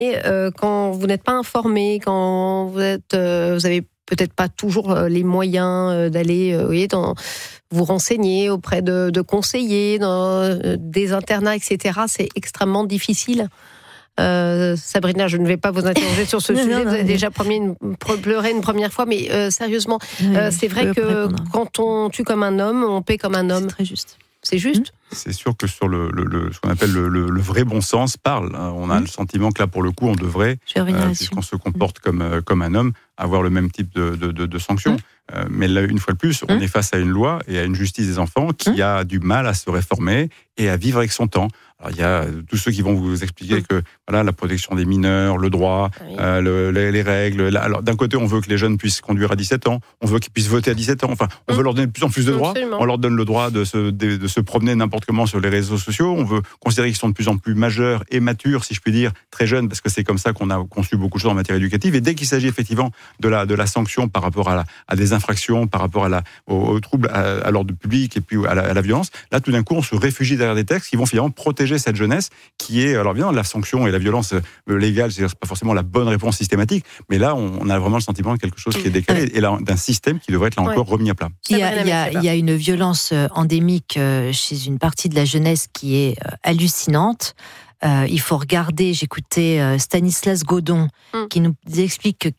quand vous n'êtes pas informé, quand vous avez peut-être pas toujours les moyens d'aller vous renseigner auprès de conseillers, dans des internats, etc. C'est extrêmement difficile. Sabrina, je ne vais pas vous interroger sur ce sujet. Vous avez déjà pleuré une première fois, mais sérieusement, c'est vrai que quand on tue comme un homme, on paie comme un homme. C'est très juste. C'est juste. C'est sûr que sur ce qu'on appelle le vrai bon sens parle. On a le sentiment que là, pour le coup, on devrait, puisqu'on se comporte comme un homme, avoir le même type de sanctions. Mais là, une fois de plus, on est face à une loi et à une justice des enfants qui a du mal à se réformer et à vivre avec son temps. Alors, il y a tous ceux qui vont vous expliquer que voilà, la protection des mineurs, le droit, les règles. Alors, d'un côté, on veut que les jeunes puissent conduire à 17 ans, on veut qu'ils puissent voter à 17 ans. Enfin, on veut leur donner de plus en plus de droits. Absolument. On leur donne le droit de se promener n'importe comment sur les réseaux sociaux. On veut considérer qu'ils sont de plus en plus majeurs et matures, si je puis dire, très jeunes, parce que c'est comme ça qu'on a conçu beaucoup de choses en matière éducative. Et dès qu'il s'agit effectivement de la sanction par rapport à des infractions, par rapport aux troubles à l'ordre public et puis à la violence, là, tout d'un coup, on se réfugie derrière des textes qui vont finalement protéger cette jeunesse qui est, alors bien, la sanction et la violence légale, c'est pas forcément la bonne réponse systématique, mais là, on a vraiment le sentiment de quelque chose qui est décalé et là, d'un système qui devrait être là encore remis à plat. Il y a une violence endémique chez une partie de la jeunesse qui est hallucinante. Il faut regarder, j'écoutais Stanislas Godon qui nous explique que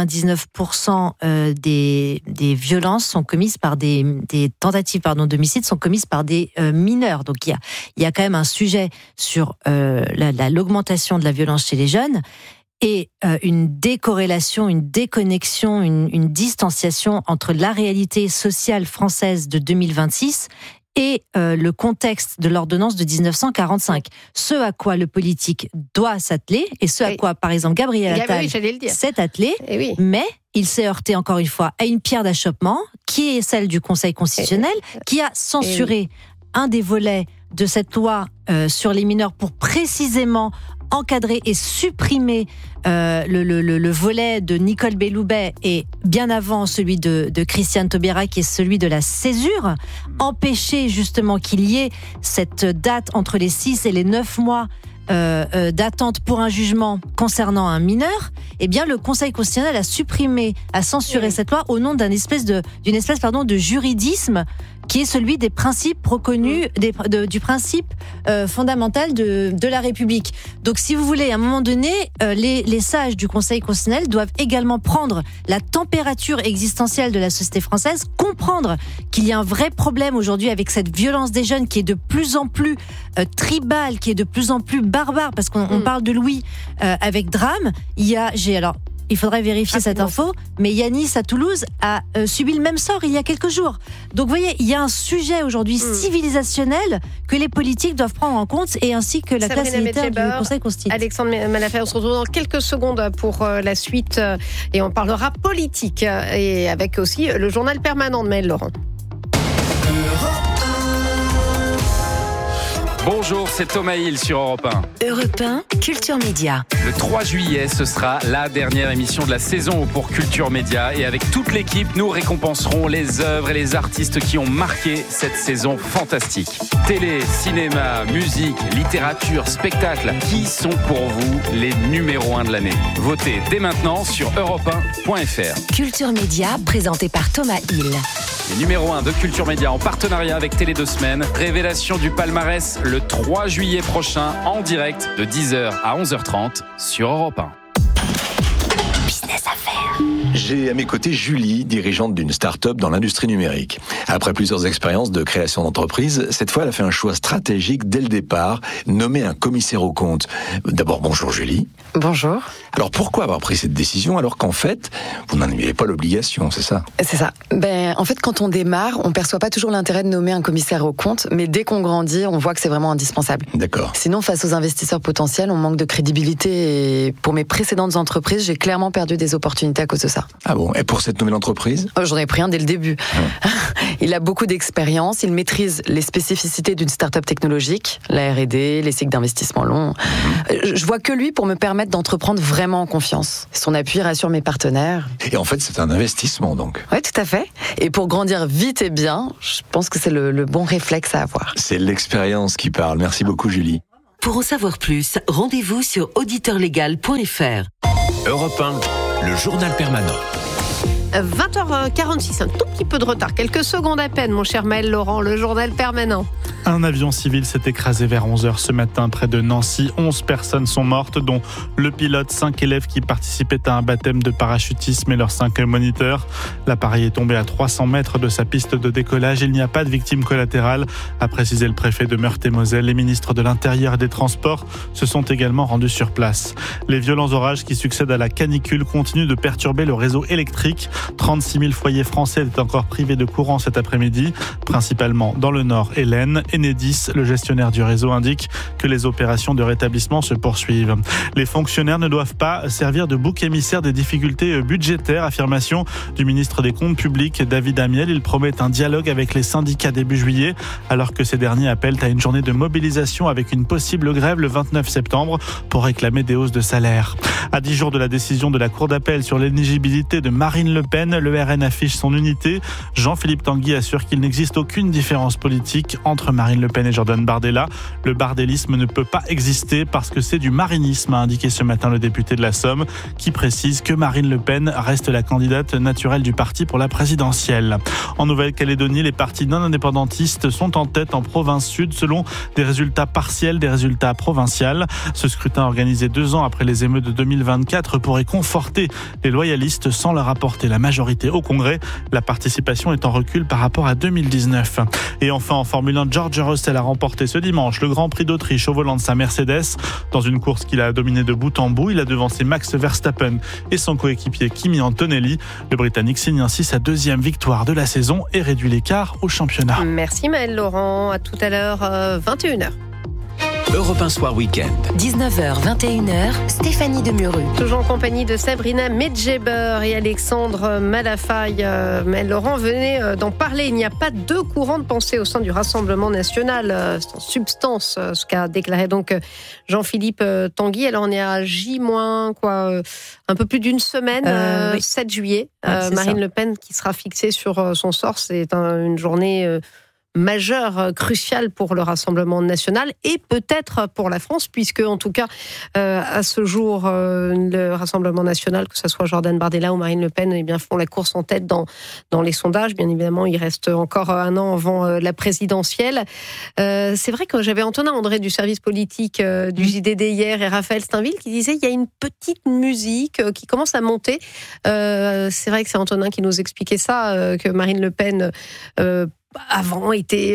99% des violences sont commises par des tentatives d'homicide sont commises par des mineurs. Donc il y a quand même un sujet sur l'augmentation de la violence chez les jeunes et une décorrélation, une déconnexion, une distanciation entre la réalité sociale française de 2026 et le contexte de l'ordonnance de 1945. Ce à quoi le politique doit s'atteler, et ce à quoi, par exemple, Gabriel Attal s'est attelé, mais il s'est heurté, encore une fois, à une pierre d'achoppement, qui est celle du Conseil constitutionnel, qui a censuré un des volets de cette loi sur les mineurs pour précisément encadrer et supprimer le volet de Nicole Belloubet et bien avant celui de Christiane Taubira qui est celui de la césure, empêcher justement qu'il y ait cette date entre les 6 et les 9 mois d'attente pour un jugement concernant un mineur. Eh bien, le Conseil constitutionnel a censuré cette loi au nom d'une espèce de juridisme qui est celui des principes reconnus, du principe fondamental de la République. Donc, si vous voulez, à un moment donné, les sages du Conseil constitutionnel doivent également prendre la température existentielle de la société française, comprendre qu'il y a un vrai problème aujourd'hui avec cette violence des jeunes qui est de plus en plus tribale, qui est de plus en plus barbare, parce qu'on parle de Louis avec drame. Il faudrait vérifier cette info, mais Yanis à Toulouse a subi le même sort il y a quelques jours. Donc vous voyez, il y a un sujet aujourd'hui civilisationnel que les politiques doivent prendre en compte et ainsi que la classe élitaire du Conseil constitutionnel. Alexandre Malafer, on se retrouve dans quelques secondes pour la suite et on parlera politique et avec aussi le journal permanent de Maëlle Laurent. Bonjour, c'est Thomas Hill sur Europe 1. Europe 1, Culture Média. Le 3 juillet, ce sera la dernière émission de la saison pour Culture Média. Et avec toute l'équipe, nous récompenserons les œuvres et les artistes qui ont marqué cette saison fantastique. Télé, cinéma, musique, littérature, spectacle. Qui sont pour vous les numéros 1 de l'année ? Votez dès maintenant sur europe1.fr. Culture Média, présenté par Thomas Hill. Les numéros 1 de Culture Média en partenariat avec Télé 2 Semaines. Révélation du palmarès le 3 juillet prochain en direct de 10h à 11h30 sur Europe 1. Business Affaires. J'ai à mes côtés Julie, dirigeante d'une start-up dans l'industrie numérique. Après plusieurs expériences de création d'entreprise, cette fois elle a fait un choix stratégique dès le départ, nommer un commissaire aux comptes. D'abord, bonjour Julie. Bonjour. Alors pourquoi avoir pris cette décision alors qu'en fait, vous n'en aviez pas l'obligation, c'est ça ? C'est ça. En fait, quand on démarre, on perçoit pas toujours l'intérêt de nommer un commissaire aux comptes, mais dès qu'on grandit, on voit que c'est vraiment indispensable. D'accord. Sinon, face aux investisseurs potentiels, on manque de crédibilité et pour mes précédentes entreprises, j'ai clairement perdu des opportunités à cause de ça. Ah bon ? Et pour cette nouvelle entreprise ? J'en ai pris un dès le début. Il a beaucoup d'expérience, il maîtrise les spécificités d'une start-up technologique, la R&D, les cycles d'investissement longs. Je vois que lui pour me permettre d'entreprendre vraiment en confiance. Son appui rassure mes partenaires. Et en fait, c'est un investissement donc. Oui, tout à fait. Et pour grandir vite et bien, je pense que c'est le bon réflexe à avoir. C'est l'expérience qui parle. Merci beaucoup Julie. Pour en savoir plus, rendez-vous sur auditeurlegal.fr. Europe 1, le journal permanent. 20h46, un tout petit peu de retard, quelques secondes à peine, mon cher Maël Laurent, le journal permanent. Un avion civil s'est écrasé vers 11h ce matin près de Nancy. 11 personnes sont mortes, dont le pilote, 5 élèves qui participaient à un baptême de parachutisme et leurs 5 moniteurs. L'appareil est tombé à 300 mètres de sa piste de décollage. Il n'y a pas de victimes collatérales, a précisé le préfet de Meurthe-et-Moselle. Les ministres de l'Intérieur et des Transports se sont également rendus sur place. Les violents orages qui succèdent à la canicule continuent de perturber le réseau électrique. 36 000 foyers français étaient encore privés de courant cet après-midi, principalement dans le Nord et l'Aisne. Enedis, le gestionnaire du réseau, indique que les opérations de rétablissement se poursuivent. Les fonctionnaires ne doivent pas servir de bouc émissaire des difficultés budgétaires, affirmation du ministre des Comptes publics, David Amiel. Il promet un dialogue avec les syndicats début juillet, alors que ces derniers appellent à une journée de mobilisation avec une possible grève le 29 septembre pour réclamer des hausses de salaire. À 10 jours de la décision de la Cour d'appel sur l'éligibilité de Marine Le Pen, le RN affiche son unité. Jean-Philippe Tanguy assure qu'il n'existe aucune différence politique entre Marine Le Pen et Jordan Bardella. Le bardélisme ne peut pas exister parce que c'est du marinisme, a indiqué ce matin le député de la Somme, qui précise que Marine Le Pen reste la candidate naturelle du parti pour la présidentielle. En Nouvelle-Calédonie, les partis non indépendantistes sont en tête en province sud selon des résultats partiels des résultats provinciaux. Ce scrutin organisé 2 ans après les émeutes de 2024 pourrait conforter les loyalistes sans leur apporter la majorité au Congrès. La participation est en recul par rapport à 2019. Et enfin, en Formule 1, George Russell a remporté ce dimanche le Grand Prix d'Autriche au volant de sa Mercedes. Dans une course qu'il a dominée de bout en bout, il a devancé Max Verstappen et son coéquipier Kimi Antonelli. Le Britannique signe ainsi sa 2e victoire de la saison et réduit l'écart au championnat. Merci Maël Laurent, à tout à l'heure, 21h. Europe 1 Soir Week-end. 19h, 21h, Stéphanie Demureux. Toujours en compagnie de Sabrina Medjeber et Alexandre Malafaille. Maël Laurent venait d'en parler. Il n'y a pas de courant de pensée au sein du Rassemblement national. C'est en substance ce qu'a déclaré donc Jean-Philippe Tanguy. Alors on est à J- un peu plus d'une semaine, 7 juillet. Marine Le Pen qui sera fixée sur son sort. C'est une journée majeure, cruciale pour le Rassemblement national et peut-être pour la France, puisque en tout cas à ce jour le Rassemblement national, que ce soit Jordan Bardella ou Marine Le Pen, font la course en tête dans les sondages. Bien évidemment, il reste encore un an avant la présidentielle. C'est vrai que j'avais Antonin André du service politique du JDD hier et Raphaël Steinville qui disait il y a une petite musique qui commence à monter. C'est vrai que c'est Antonin qui nous expliquait ça, que Marine Le Pen avant avait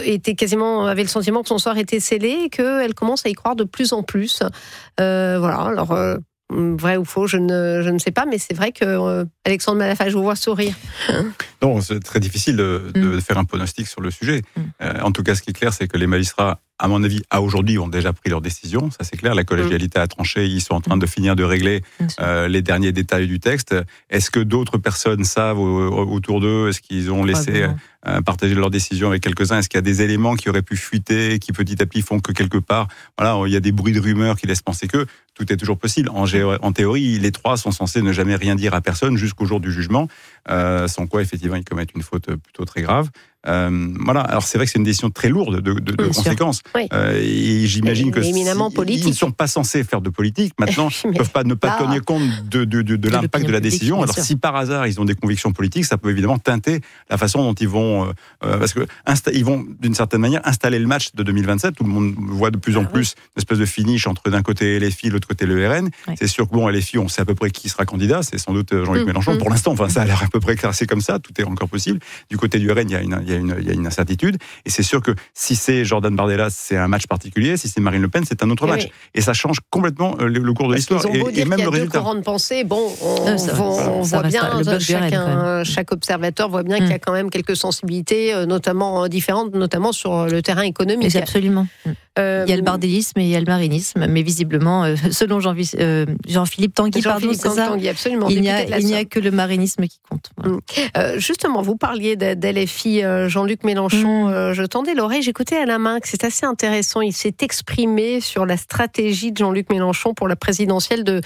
le sentiment que son sort était scellé et qu'elle commence à y croire de plus en plus. Alors vrai ou faux, je ne sais pas, mais c'est vrai que Alexandre Malafaille, je vous vois sourire. Non, c'est très difficile de faire un pronostic sur le sujet. En tout cas, ce qui est clair, c'est que les magistrats, à mon avis, à aujourd'hui, ont déjà pris leur décision. Ça, c'est clair. La collégialité a tranché. Ils sont en train de finir de régler les derniers détails du texte. Est-ce que d'autres personnes savent autour d'eux? Est-ce qu'ils ont laissé partager leur décision avec quelques-uns? Est-ce qu'il y a des éléments qui auraient pu fuiter, qui petit à petit font que quelque part, il y a des bruits de rumeurs qui laissent penser que tout est toujours possible. En théorie, les trois sont censés ne jamais rien dire à personne jusqu'au jour du jugement, sans quoi, effectivement, ils commettent une faute plutôt très grave. Alors c'est vrai que c'est une décision très lourde de conséquences. Oui. Et j'imagine que ils ne sont pas censés faire de politique. Maintenant, ils ne peuvent pas ne pas tenir compte de l'impact de la décision. Alors si par hasard ils ont des convictions politiques, ça peut évidemment teinter la façon dont ils vont, parce que ils vont d'une certaine manière installer le match de 2027. Tout le monde voit de plus en plus une espèce de finish entre d'un côté LFI, de l'autre côté le RN. Oui. C'est sûr que LFI, on sait à peu près qui sera candidat. C'est sans doute Jean-Luc Mélenchon. Pour l'instant, ça a l'air à peu près classé comme ça. Tout est encore possible. Du côté du RN, il y a une incertitude. Et c'est sûr que si c'est Jordan Bardella, c'est un match particulier. Si c'est Marine Le Pen, c'est un autre match. Oui. Et ça change complètement le cours de l'histoire. Et même le résultat. Courant de pensée, on voit bien, chaque observateur voit bien qu'il y a quand même quelques sensibilités, notamment différentes, notamment sur le terrain économique. Mais absolument. Il y a le bardélisme et il y a le marinisme, mais visiblement, selon Jean-Philippe Tanguy, il n'y a que le marinisme qui compte. Voilà. Justement, vous parliez d'LFI, Jean-Luc Mélenchon, je tendais l'oreille, j'écoutais Alain Minc, c'est assez intéressant, il s'est exprimé sur la stratégie de Jean-Luc Mélenchon pour la présidentielle de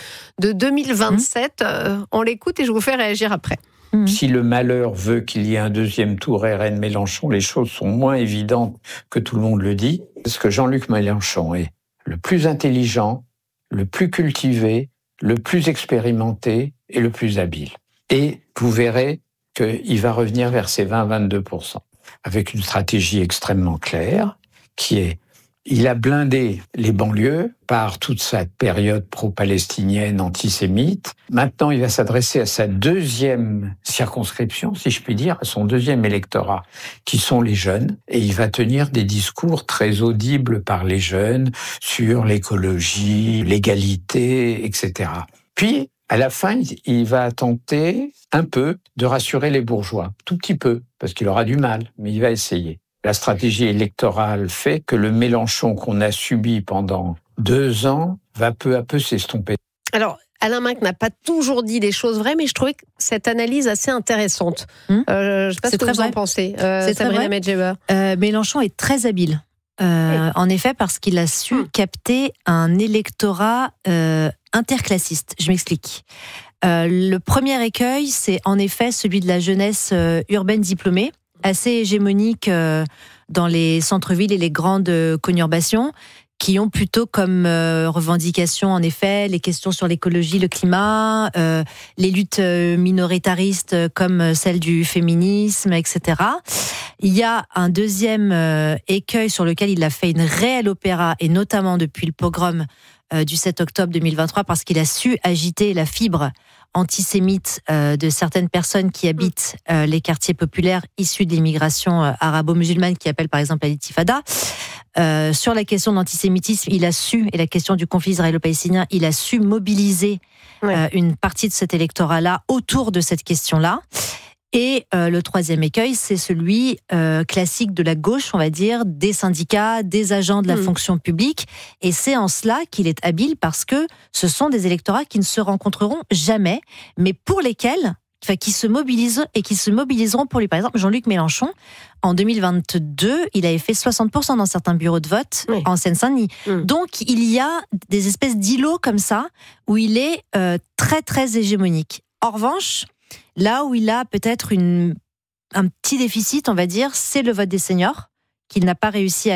2027. On l'écoute et je vous fais réagir après. Si le malheur veut qu'il y ait un deuxième tour RN-Mélenchon, les choses sont moins évidentes que tout le monde le dit. Parce que Jean-Luc Mélenchon est le plus intelligent, le plus cultivé, le plus expérimenté et le plus habile. Et vous verrez qu'il va revenir vers ses 20-22%, avec une stratégie extrêmement claire, qui est, il a blindé les banlieues par toute sa période pro-palestinienne, antisémite. Maintenant, il va s'adresser à sa deuxième circonscription, si je puis dire, à son deuxième électorat, qui sont les jeunes. Et il va tenir des discours très audibles par les jeunes sur l'écologie, l'égalité, etc. Puis, à la fin, il va tenter un peu de rassurer les bourgeois, tout petit peu, parce qu'il aura du mal, mais il va essayer. La stratégie électorale fait que le Mélenchon qu'on a subi pendant 2 ans va peu à peu s'estomper. Alors, Alain Minc n'a pas toujours dit des choses vraies, mais je trouvais que cette analyse assez intéressante. Je ne sais pas ce que vous en pensez, Sabrina Medjeber. Mélenchon est très habile. En effet, parce qu'il a su capter un électorat interclassiste. Je m'explique. Le premier écueil, c'est en effet celui de la jeunesse urbaine diplômée, assez hégémonique dans les centres-villes et les grandes conurbations, qui ont plutôt comme revendication, en effet, les questions sur l'écologie, le climat, les luttes minoritaristes comme celle du féminisme, etc. Il y a un deuxième écueil sur lequel il a fait une réelle opéra, et notamment depuis le pogrom du 7 octobre 2023, parce qu'il a su agiter la fibre antisémite de certaines personnes qui habitent les quartiers populaires issus de l'immigration arabo-musulmane, qui appellent par exemple à l'intifada. Sur la question de l'antisémitisme, il a su, et la question du conflit israélo-palestinien, il a su mobiliser une partie de cet électorat-là autour de cette question-là. Et le troisième écueil, c'est celui classique de la gauche, on va dire, des syndicats, des agents de la fonction publique. Et c'est en cela qu'il est habile, parce que ce sont des électorats qui ne se rencontreront jamais, mais pour lesquels, qui se mobilisent et qui se mobiliseront pour lui. Par exemple, Jean-Luc Mélenchon, en 2022, il avait fait 60% dans certains bureaux de vote en Seine-Saint-Denis. Donc, il y a des espèces d'îlots comme ça, où il est très, très hégémonique. En revanche, là où il a peut-être un petit déficit, on va dire, c'est le vote des seniors, qu'il n'a pas réussi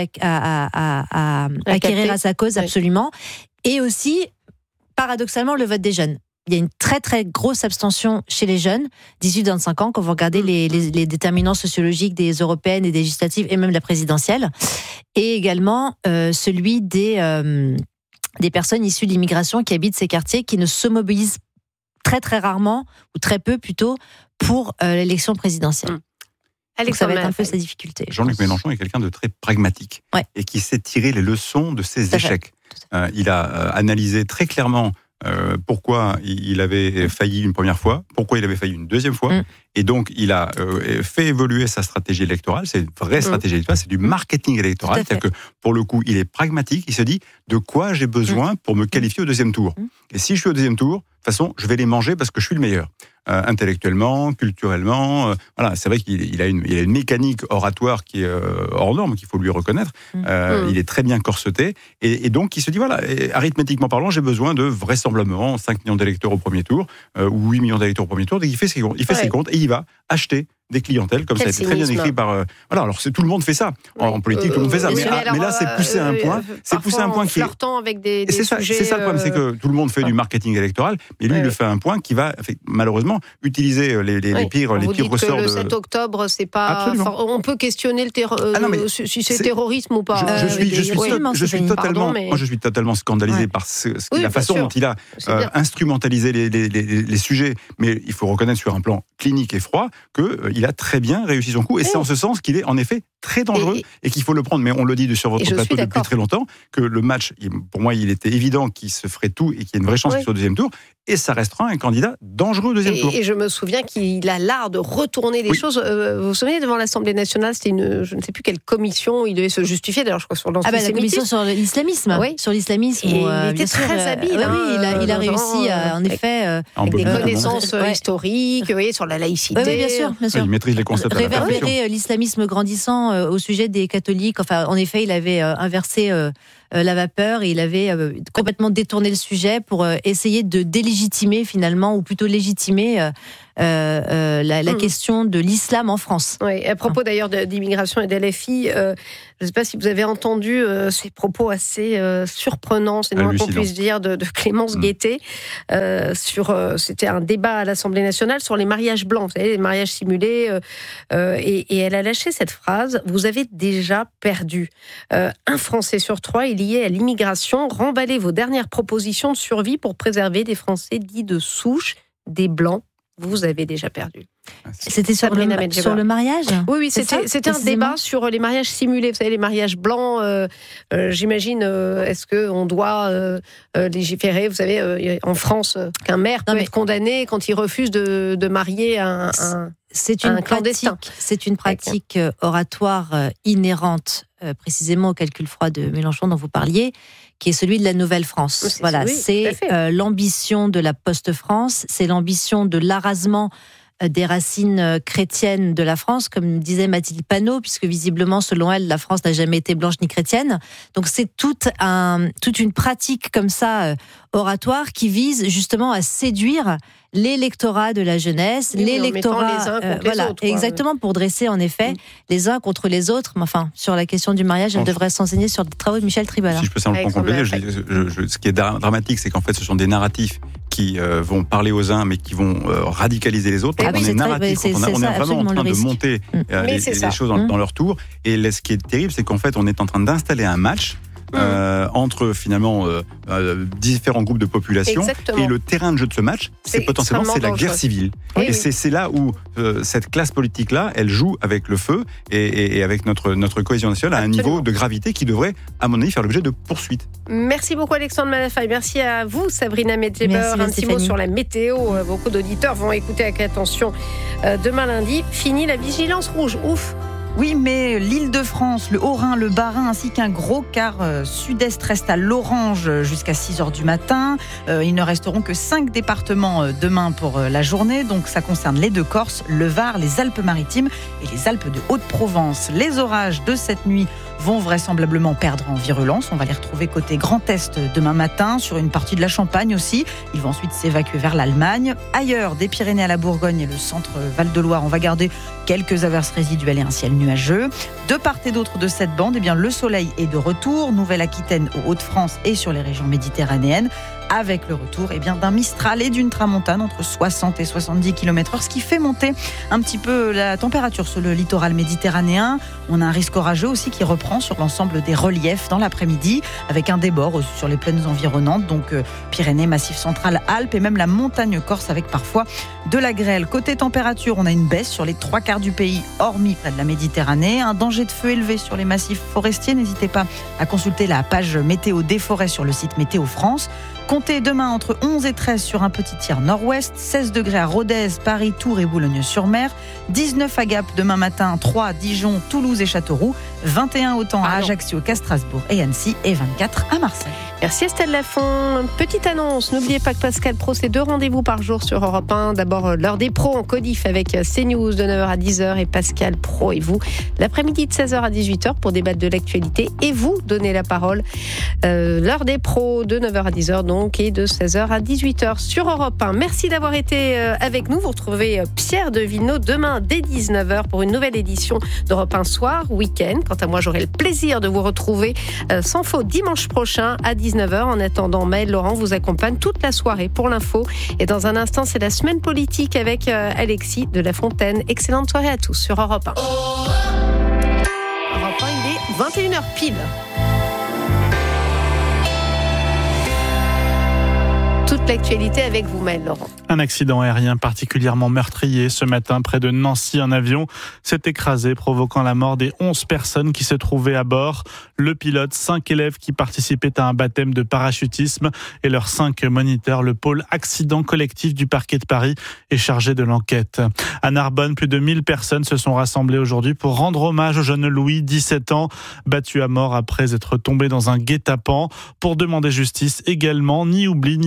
à acquérir à sa cause, absolument. Et aussi, paradoxalement, le vote des jeunes. Il y a une très très grosse abstention chez les jeunes, 18-25 ans, quand vous regardez les déterminants sociologiques des européennes et des législatives, et même de la présidentielle. Et également celui des personnes issues de l'immigration qui habitent ces quartiers, qui ne se mobilisent très très rarement, ou très peu plutôt, pour l'élection présidentielle. Donc ça va être un peu sa difficulté. Jean-Luc Mélenchon est quelqu'un de très pragmatique et qui sait tirer les leçons de ses échecs. Il a analysé très clairement pourquoi il avait failli une première fois, pourquoi il avait failli une deuxième fois, et donc il a fait évoluer sa stratégie électorale. C'est une vraie stratégie électorale, c'est du marketing électoral, c'est-à-dire que pour le coup, il est pragmatique, il se dit de quoi j'ai besoin pour me qualifier au deuxième tour. Et si je suis au deuxième tour, de toute façon, je vais les manger parce que je suis le meilleur. Intellectuellement, culturellement, voilà, c'est vrai qu'il a une mécanique oratoire qui est hors norme, qu'il faut lui reconnaître. Il est très bien corseté, et donc il se dit voilà, arithmétiquement parlant, j'ai besoin de vraisemblablement 5 millions d'électeurs au premier tour ou 8 millions d'électeurs au premier tour. Donc il fait ses comptes et il va acheter des clientèles, comme ça a été très bien écrit par... voilà, alors tout le monde fait ça. En politique, tout le monde fait ça. Mais là, c'est poussé à un point. C'est poussé à un point qui est... avec des sujets... C'est ça le problème, c'est que tout le monde fait du marketing électoral, mais lui, il le fait à un point qui va, malheureusement, utiliser les pires ressorts de... Le 7 octobre, c'est pas... On peut questionner si c'est terrorisme ou pas. Je suis totalement scandalisé par la façon dont il a instrumentalisé les sujets, mais il faut reconnaître sur un plan clinique et froid qu'il a très bien réussi son coup, et c'est en ce sens qu'il est en effet très dangereux et qu'il faut le prendre. Mais on le dit sur votre plateau depuis très longtemps, que le match, pour moi, il était évident qu'il se ferait tout et qu'il y a une vraie chance qu'il soit au deuxième tour, et ça restera un candidat dangereux au deuxième tour. Et je me souviens qu'il a l'art de retourner les choses. Vous vous souvenez, devant l'Assemblée nationale, c'était je ne sais plus quelle commission, il devait se justifier, d'ailleurs je crois sur l'antisémitisme. La commission sur l'islamisme. Sur l'islamisme. Il était très habile. Il a réussi, en effet... avec des connaissances historiques, sur la laïcité. Oui, bien sûr. Il maîtrise les concepts. Réverbérer l'islamisme grandissant au sujet des catholiques. Enfin, en effet, il avait inversé la vapeur et il avait complètement détourné le sujet pour essayer de délégitimer finalement, ou plutôt légitimer la question de l'islam en France. Oui, à propos d'ailleurs d'immigration et d'LFI, je ne sais pas si vous avez entendu ces propos assez surprenants, c'est le moins qu'on puisse dire, de Clémence Guettet. C'était un débat à l'Assemblée nationale sur les mariages blancs, vous savez, les mariages simulés, et elle a lâché cette phrase: vous avez déjà perdu. Un Français sur 3 est lié à l'immigration. Remballez vos dernières propositions de survie pour préserver des Français dits de souche, des blancs. Vous avez déjà perdu. C'était sur le mariage ? Oui, c'était un débat sur les mariages simulés. Vous savez, les mariages blancs, j'imagine, est-ce qu'on doit légiférer ? Vous savez, en France, qu'un maire peut être condamné quand il refuse de marier un clandestin. C'est une pratique oratoire inhérente précisément au calcul froid de Mélenchon dont vous parliez, qui est celui de la Nouvelle-France. C'est l'ambition de la Post-France, c'est l'ambition de l'arasement des racines chrétiennes de la France, comme disait Mathilde Panot, puisque visiblement, selon elle, la France n'a jamais été blanche ni chrétienne. Donc c'est toute une pratique comme ça, oratoire, qui vise justement à séduire l'électorat de la jeunesse, l'électorat, exactement, pour dresser en effet les uns contre les autres. Mais enfin, sur la question du mariage, elle devrait s'enseigner sur des travaux de Michel Tribala. Si je peux simplement compléter, ce qui est dramatique, c'est qu'en fait, ce sont des narratifs qui vont parler aux uns, mais qui vont radicaliser les autres. On est vraiment en train de monter les choses dans leur tour. Et là, ce qui est terrible, c'est qu'en fait, on est en train d'installer un match entre finalement différents groupes de population. Exactement. Et le terrain de jeu de ce match, c'est potentiellement la guerre civile. Et c'est là où cette classe politique-là, elle joue avec le feu et avec notre cohésion nationale à un niveau de gravité qui devrait, à mon avis, faire l'objet de poursuites. Merci beaucoup Alexandre Malafaille. Merci à vous Sabrina Medjeber. Un petit mot sur la météo. Beaucoup d'auditeurs vont écouter avec attention. Demain lundi, fini la vigilance rouge. Ouf. Oui, mais l'Île-de-France, le Haut-Rhin, le Bas-Rhin, ainsi qu'un gros quart sud-est reste à l'orange jusqu'à 6h du matin. Il ne resteront que 5 départements demain pour la journée. Donc ça concerne les 2 Corses, le Var, les Alpes-Maritimes et les Alpes de Haute-Provence. Les orages de cette nuit vont vraisemblablement perdre en virulence. On va les retrouver côté Grand Est demain matin, sur une partie de la Champagne aussi. Ils vont ensuite s'évacuer vers l'Allemagne. Ailleurs, des Pyrénées à la Bourgogne et le centre Val-de-Loire, on va garder quelques averses résiduelles et un ciel nuageux. De part et d'autre de cette bande, le soleil est de retour. Nouvelle-Aquitaine, aux Hauts-de-France et sur les régions méditerranéennes, avec le retour d'un Mistral et d'une tramontane entre 60 et 70 km/h, ce qui fait monter un petit peu la température sur le littoral méditerranéen. On a un risque orageux aussi qui reprend sur l'ensemble des reliefs dans l'après-midi, avec un débord sur les plaines environnantes, donc Pyrénées, Massif central, Alpes et même la montagne corse avec parfois de la grêle. Côté température, on a une baisse sur les 3/4 du pays, hormis près de la Méditerranée. Un danger de feu élevé sur les massifs forestiers. N'hésitez pas à consulter la page météo des forêts sur le site Météo France. Comptez demain entre 11 et 13 sur un petit tiers nord-ouest, 16 degrés à Rodez, Paris, Tours et Boulogne-sur-Mer, 19 à Gap demain matin, 3 Dijon, Toulouse et Châteauroux, 21 autant à Ajaccio qu'à Strasbourg et Annecy et 24 à Marseille. Merci Estelle Lafont. Petite annonce, n'oubliez pas que Pascal Pro, c'est 2 rendez-vous par jour sur Europe 1. D'abord l'heure des pros en codif avec CNews de 9h à 10h et Pascal Pro et vous. L'après-midi de 16h à 18h pour débattre de l'actualité et vous donner la parole. L'heure des pros de 9h à 10h donc et de 16h à 18h sur Europe 1. Merci d'avoir été avec nous. Vous retrouvez Pierre de Villeneuve demain dès 19h pour une nouvelle édition d'Europe 1 Soir Week-end. Quant à moi, j'aurai le plaisir de vous retrouver sans faute dimanche prochain à 19h. En attendant, Maëlle Laurent vous accompagne toute la soirée pour l'info. Et dans un instant, c'est la semaine politique avec Alexis de La Fontaine. Excellente soirée à tous sur Europe 1. Europe 1, il est 21h pile. Toute l'actualité avec vous, Maëlle Laurent. Un accident aérien particulièrement meurtrier ce matin près de Nancy. Un avion s'est écrasé, provoquant la mort des 11 personnes qui se trouvaient à bord. Le pilote, 5 élèves qui participaient à un baptême de parachutisme et leurs 5 moniteurs. Le pôle accident collectif du parquet de Paris est chargé de l'enquête. À Narbonne, plus de 1000 personnes se sont rassemblées aujourd'hui pour rendre hommage au jeune Louis, 17 ans, battu à mort après être tombé dans un guet-apens. Pour demander justice également, ni oubli ni pardon,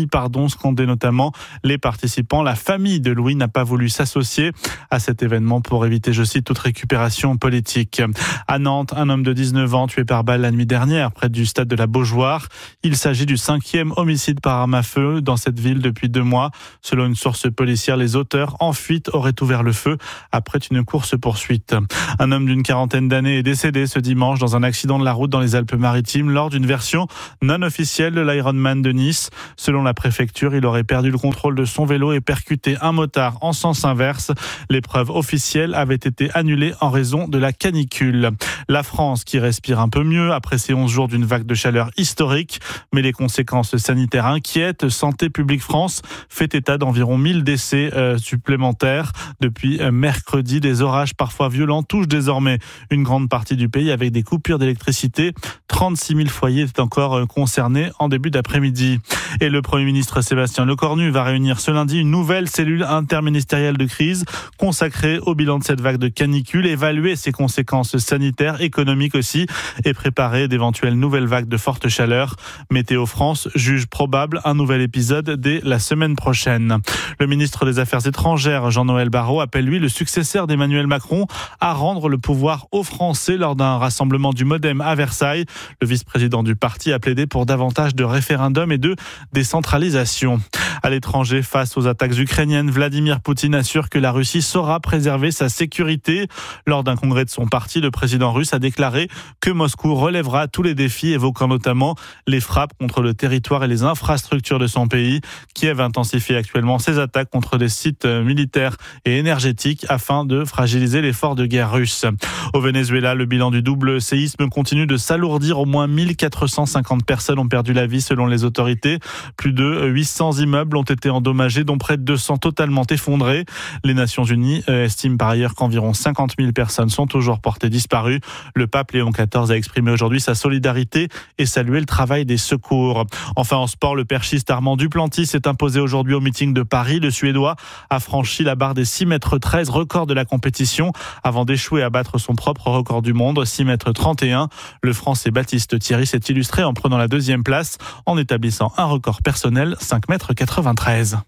ont scandé notamment les participants. La famille de Louis n'a pas voulu s'associer à cet événement pour éviter, je cite, toute récupération politique. À Nantes, un homme de 19 ans tué par balle la nuit dernière près du stade de la Beaujoire. Il s'agit du 5e homicide par arme à feu dans cette ville depuis 2 mois. Selon une source policière, les auteurs en fuite auraient ouvert le feu après une course-poursuite. Un homme d'une 40aine d'années est décédé ce dimanche dans un accident de la route dans les Alpes-Maritimes lors d'une version non officielle de l'Ironman de Nice. Selon la préfecture, il aurait perdu le contrôle de son vélo et percuté un motard en sens inverse. L'épreuve officielle avait été annulée en raison de la canicule. La France qui respire un peu mieux après ces 11 jours d'une vague de chaleur historique, mais les conséquences sanitaires inquiètent. Santé publique France fait état d'environ 1000 décès supplémentaires. Depuis mercredi, des orages parfois violents touchent désormais une grande partie du pays avec des coupures d'électricité. 36 000 foyers étaient encore concernés en début d'après-midi. Et le Premier ministre Sébastien Lecornu va réunir ce lundi une nouvelle cellule interministérielle de crise consacrée au bilan de cette vague de canicule, évaluer ses conséquences sanitaires, économiques aussi, et préparer d'éventuelles nouvelles vagues de forte chaleur. Météo France juge probable un nouvel épisode dès la semaine prochaine. Le ministre des Affaires étrangères, Jean-Noël Barrot, appelle lui le successeur d'Emmanuel Macron à rendre le pouvoir aux Français lors d'un rassemblement du MoDem à Versailles. Le vice-président du parti a plaidé pour davantage de référendums et de décentralisation. À l'étranger, face aux attaques ukrainiennes, Vladimir Poutine assure que la Russie saura préserver sa sécurité. Lors d'un congrès de son parti, le président russe a déclaré que Moscou relèvera tous les défis, évoquant notamment les frappes contre le territoire et les infrastructures de son pays. Kiev intensifie actuellement ses attaques contre des sites militaires et énergétiques afin de fragiliser l'effort de guerre russe. Au Venezuela, le bilan du double séisme continue de s'alourdir. Au moins 1450 personnes ont perdu la vie selon les autorités. Plus de 800 immeubles ont été endommagés, dont près de 200 totalement effondrés. Les Nations Unies estiment par ailleurs qu'environ 50 000 personnes sont toujours portées disparues. Le pape Léon XIV a exprimé aujourd'hui sa solidarité et salué le travail des secours. Enfin en sport, le perchiste Armand Duplantis s'est imposé aujourd'hui au meeting de Paris. Le Suédois a franchi la barre des 6,13 m, record de la compétition, avant d'échouer à battre son propre record du monde, 6,31 m. Le Français Baptiste Thierry s'est illustré en prenant la 2e place, en établissant un record personnel, 5,93 m.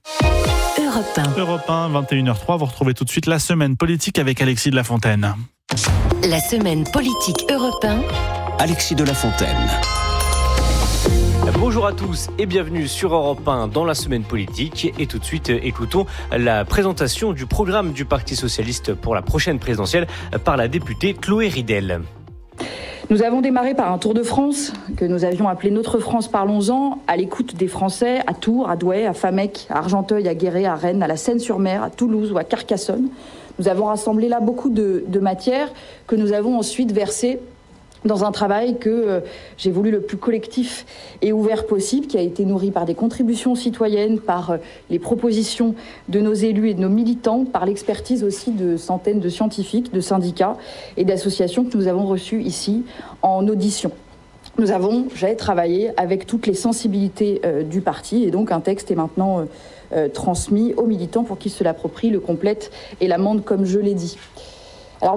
Europe 1, 21h03, vous retrouvez tout de suite la semaine politique avec Alexis de la Fontaine. La semaine politique Europe 1. Alexis de la Fontaine. Bonjour à tous et bienvenue sur Europe 1 dans la semaine politique. Et tout de suite, écoutons la présentation du programme du Parti socialiste pour la prochaine présidentielle par la députée Chloé Ridel. Nous avons démarré par un tour de France que nous avions appelé Notre France, parlons-en, à l'écoute des Français, à Tours, à Douai, à Famec, à Argenteuil, à Guéret, à Rennes, à la Seine-sur-Mer, à Toulouse ou à Carcassonne. Nous avons rassemblé là beaucoup de matières que nous avons ensuite versées dans un travail que j'ai voulu le plus collectif et ouvert possible, qui a été nourri par des contributions citoyennes, par les propositions de nos élus et de nos militants, par l'expertise aussi de centaines de scientifiques, de syndicats et d'associations que nous avons reçues ici en audition. Nous avons, travaillé avec toutes les sensibilités du parti, et donc un texte est maintenant transmis aux militants pour qu'ils se l'approprient, le complètent et l'amendent comme je l'ai dit. Alors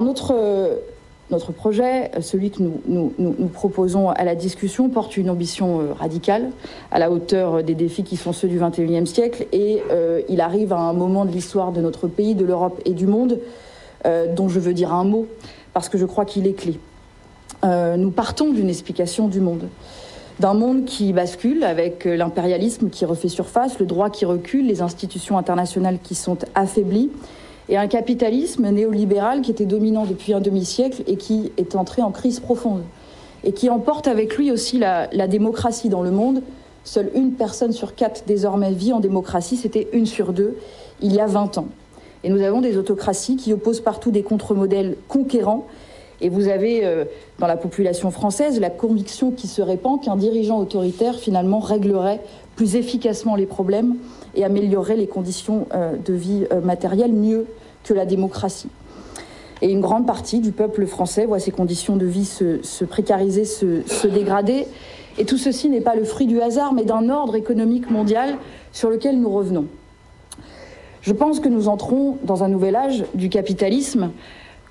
notre projet, celui que nous proposons à la discussion, porte une ambition radicale, à la hauteur des défis qui sont ceux du XXIe siècle, et il arrive à un moment de l'histoire de notre pays, de l'Europe et du monde, dont je veux dire un mot, parce que je crois qu'il est clé. Nous partons d'une explication du monde. D'un monde qui bascule avec l'impérialisme qui refait surface, le droit qui recule, les institutions internationales qui sont affaiblies, et un capitalisme néolibéral qui était dominant depuis un demi-siècle et qui est entré en crise profonde. Et qui emporte avec lui aussi la démocratie dans le monde. Seule 1 personne sur 4 désormais vit en démocratie, c'était 1 sur 2 il y a 20 ans. Et nous avons des autocraties qui opposent partout des contre-modèles conquérants. Et vous avez dans la population française la conviction qui se répand qu'un dirigeant autoritaire finalement réglerait plus efficacement les problèmes et améliorerait les conditions de vie matérielle mieux que la démocratie. Et une grande partie du peuple français voit ses conditions de vie se précariser, se dégrader. Et tout ceci n'est pas le fruit du hasard, mais d'un ordre économique mondial sur lequel nous revenons. Je pense que nous entrons dans un nouvel âge du capitalisme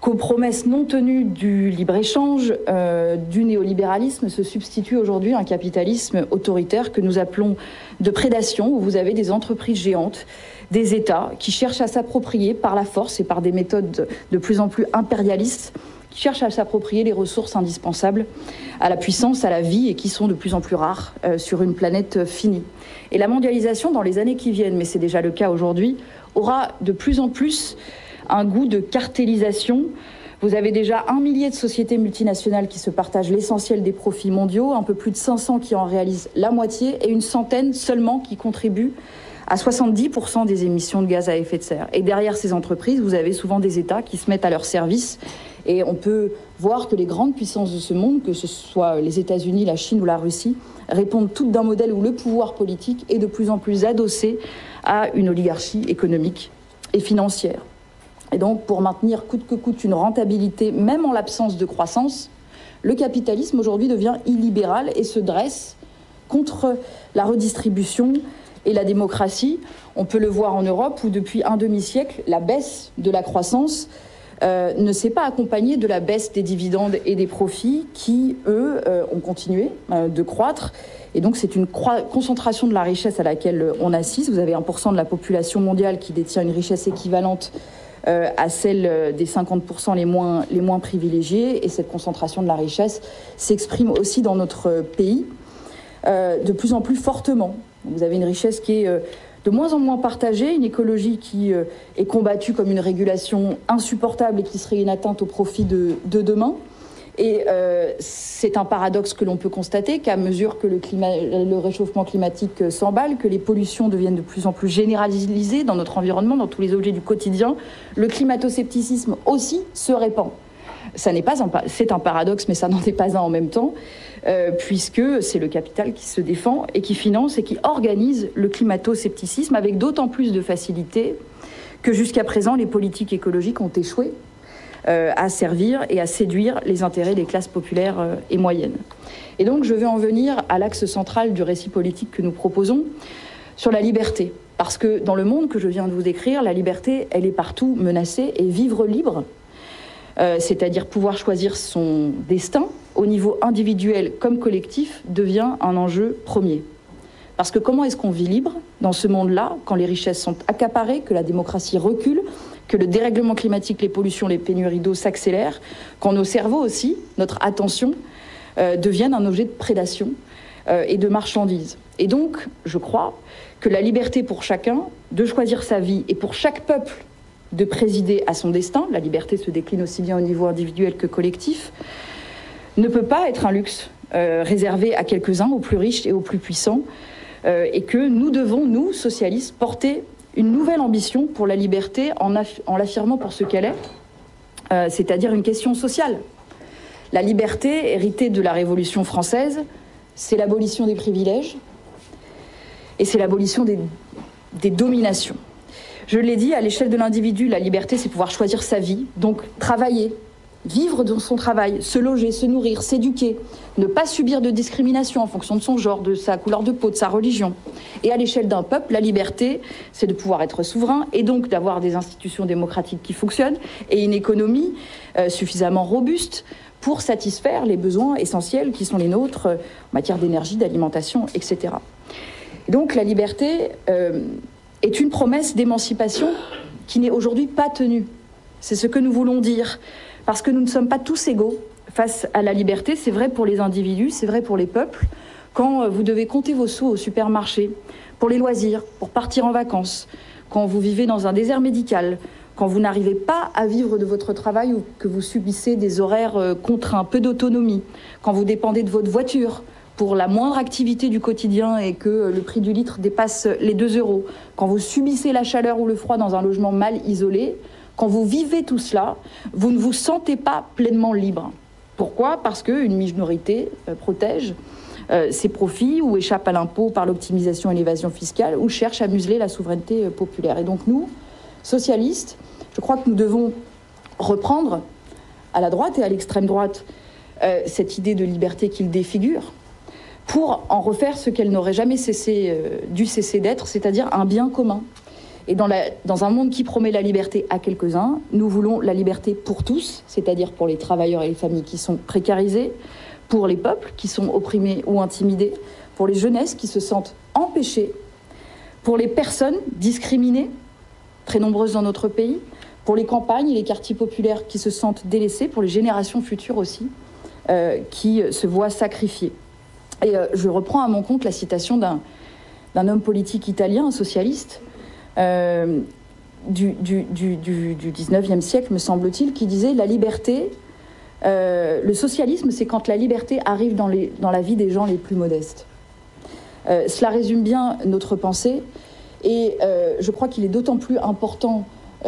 qu'aux promesses non tenues du libre-échange, du néolibéralisme, se substitue aujourd'hui un capitalisme autoritaire que nous appelons de prédation, où vous avez des entreprises géantes, des États qui cherchent à s'approprier par la force et par des méthodes de plus en plus impérialistes, qui cherchent à s'approprier les ressources indispensables à la puissance, à la vie, et qui sont de plus en plus rares sur une planète finie. Et la mondialisation, dans les années qui viennent, mais c'est déjà le cas aujourd'hui, aura de plus en plus un goût de cartélisation. Vous avez déjà 1 millier de sociétés multinationales qui se partagent l'essentiel des profits mondiaux, un peu plus de 500 qui en réalisent la moitié, et une centaine seulement qui contribuent à 70% des émissions de gaz à effet de serre. Et derrière ces entreprises, vous avez souvent des États qui se mettent à leur service. Et on peut voir que les grandes puissances de ce monde, que ce soit les États-Unis, la Chine ou la Russie, répondent toutes d'un modèle où le pouvoir politique est de plus en plus adossé à une oligarchie économique et financière. Et donc, pour maintenir coûte que coûte une rentabilité, même en l'absence de croissance, le capitalisme aujourd'hui devient illibéral et se dresse contre la redistribution et la démocratie. On peut le voir en Europe où depuis un demi-siècle, la baisse de la croissance ne s'est pas accompagnée de la baisse des dividendes et des profits qui, eux, ont continué de croître. Et donc c'est une concentration de la richesse à laquelle on assiste. Vous avez 1% de la population mondiale qui détient une richesse équivalente à celle des 50% les moins privilégiés. Et cette concentration de la richesse s'exprime aussi dans notre pays de plus en plus fortement. Vous avez une richesse qui est de moins en moins partagée, une écologie qui est combattue comme une régulation insupportable et qui serait une atteinte au profit de demain. Et c'est un paradoxe que l'on peut constater qu'à mesure que le réchauffement climatique s'emballe, que les pollutions deviennent de plus en plus généralisées dans notre environnement, dans tous les objets du quotidien, le climato-scepticisme aussi se répand. C'est un paradoxe, mais ça n'en est pas un en même temps, puisque c'est le capital qui se défend et qui finance et qui organise le climato-scepticisme avec d'autant plus de facilité que jusqu'à présent, les politiques écologiques ont échoué à servir et à séduire les intérêts des classes populaires et moyennes. Et donc, je veux en venir à l'axe central du récit politique que nous proposons, sur la liberté. Parce que dans le monde que je viens de vous décrire, la liberté, elle est partout menacée, et vivre libre, c'est-à-dire pouvoir choisir son destin au niveau individuel comme collectif, devient un enjeu premier. Parce que comment est-ce qu'on vit libre dans ce monde-là, quand les richesses sont accaparées, que la démocratie recule, que le dérèglement climatique, les pollutions, les pénuries d'eau s'accélèrent, quand nos cerveaux aussi, notre attention, deviennent un objet de prédation et de marchandise. Et donc, je crois que la liberté pour chacun de choisir sa vie et pour chaque peuple de présider à son destin, la liberté se décline aussi bien au niveau individuel que collectif, ne peut pas être un luxe réservé à quelques-uns, aux plus riches et aux plus puissants, et que nous devons, nous, socialistes, porter une nouvelle ambition pour la liberté en l'affirmant pour ce qu'elle est, c'est-à-dire une question sociale. La liberté, héritée de la Révolution française, c'est l'abolition des privilèges et c'est l'abolition des dominations. Je l'ai dit, à l'échelle de l'individu, la liberté, c'est pouvoir choisir sa vie, donc travailler, vivre dans son travail, se loger, se nourrir, s'éduquer, ne pas subir de discrimination en fonction de son genre, de sa couleur de peau, de sa religion. Et à l'échelle d'un peuple, la liberté, c'est de pouvoir être souverain et donc d'avoir des institutions démocratiques qui fonctionnent et une économie suffisamment robuste pour satisfaire les besoins essentiels qui sont les nôtres en matière d'énergie, d'alimentation, etc. Et donc la liberté est une promesse d'émancipation qui n'est aujourd'hui pas tenue. C'est ce que nous voulons dire. Parce que nous ne sommes pas tous égaux face à la liberté. C'est vrai pour les individus, c'est vrai pour les peuples. Quand vous devez compter vos sous au supermarché, pour les loisirs, pour partir en vacances, quand vous vivez dans un désert médical, quand vous n'arrivez pas à vivre de votre travail ou que vous subissez des horaires contraints, peu d'autonomie, quand vous dépendez de votre voiture pour la moindre activité du quotidien et que le prix du litre dépasse les 2 €, quand vous subissez la chaleur ou le froid dans un logement mal isolé, quand vous vivez tout cela, vous ne vous sentez pas pleinement libre. Pourquoi ? Parce qu'une minorité protège ses profits ou échappe à l'impôt par l'optimisation et l'évasion fiscale ou cherche à museler la souveraineté populaire. Et donc nous, socialistes, je crois que nous devons reprendre à la droite et à l'extrême droite cette idée de liberté qu'ils défigurent pour en refaire ce qu'elle n'aurait jamais dû cesser d'être, c'est-à-dire un bien commun. Et dans un monde qui promet la liberté à quelques-uns, nous voulons la liberté pour tous, c'est-à-dire pour les travailleurs et les familles qui sont précarisés, pour les peuples qui sont opprimés ou intimidés, pour les jeunesses qui se sentent empêchées, pour les personnes discriminées, très nombreuses dans notre pays, pour les campagnes et les quartiers populaires qui se sentent délaissés, pour les générations futures aussi, qui se voient sacrifiées. Et je reprends à mon compte la citation d'un homme politique italien, un socialiste, du 19e siècle, me semble-t-il, qui disait « La liberté, le socialisme, c'est quand la liberté arrive dans la vie des gens les plus modestes. » Cela résume bien notre pensée, et je crois qu'il est d'autant plus important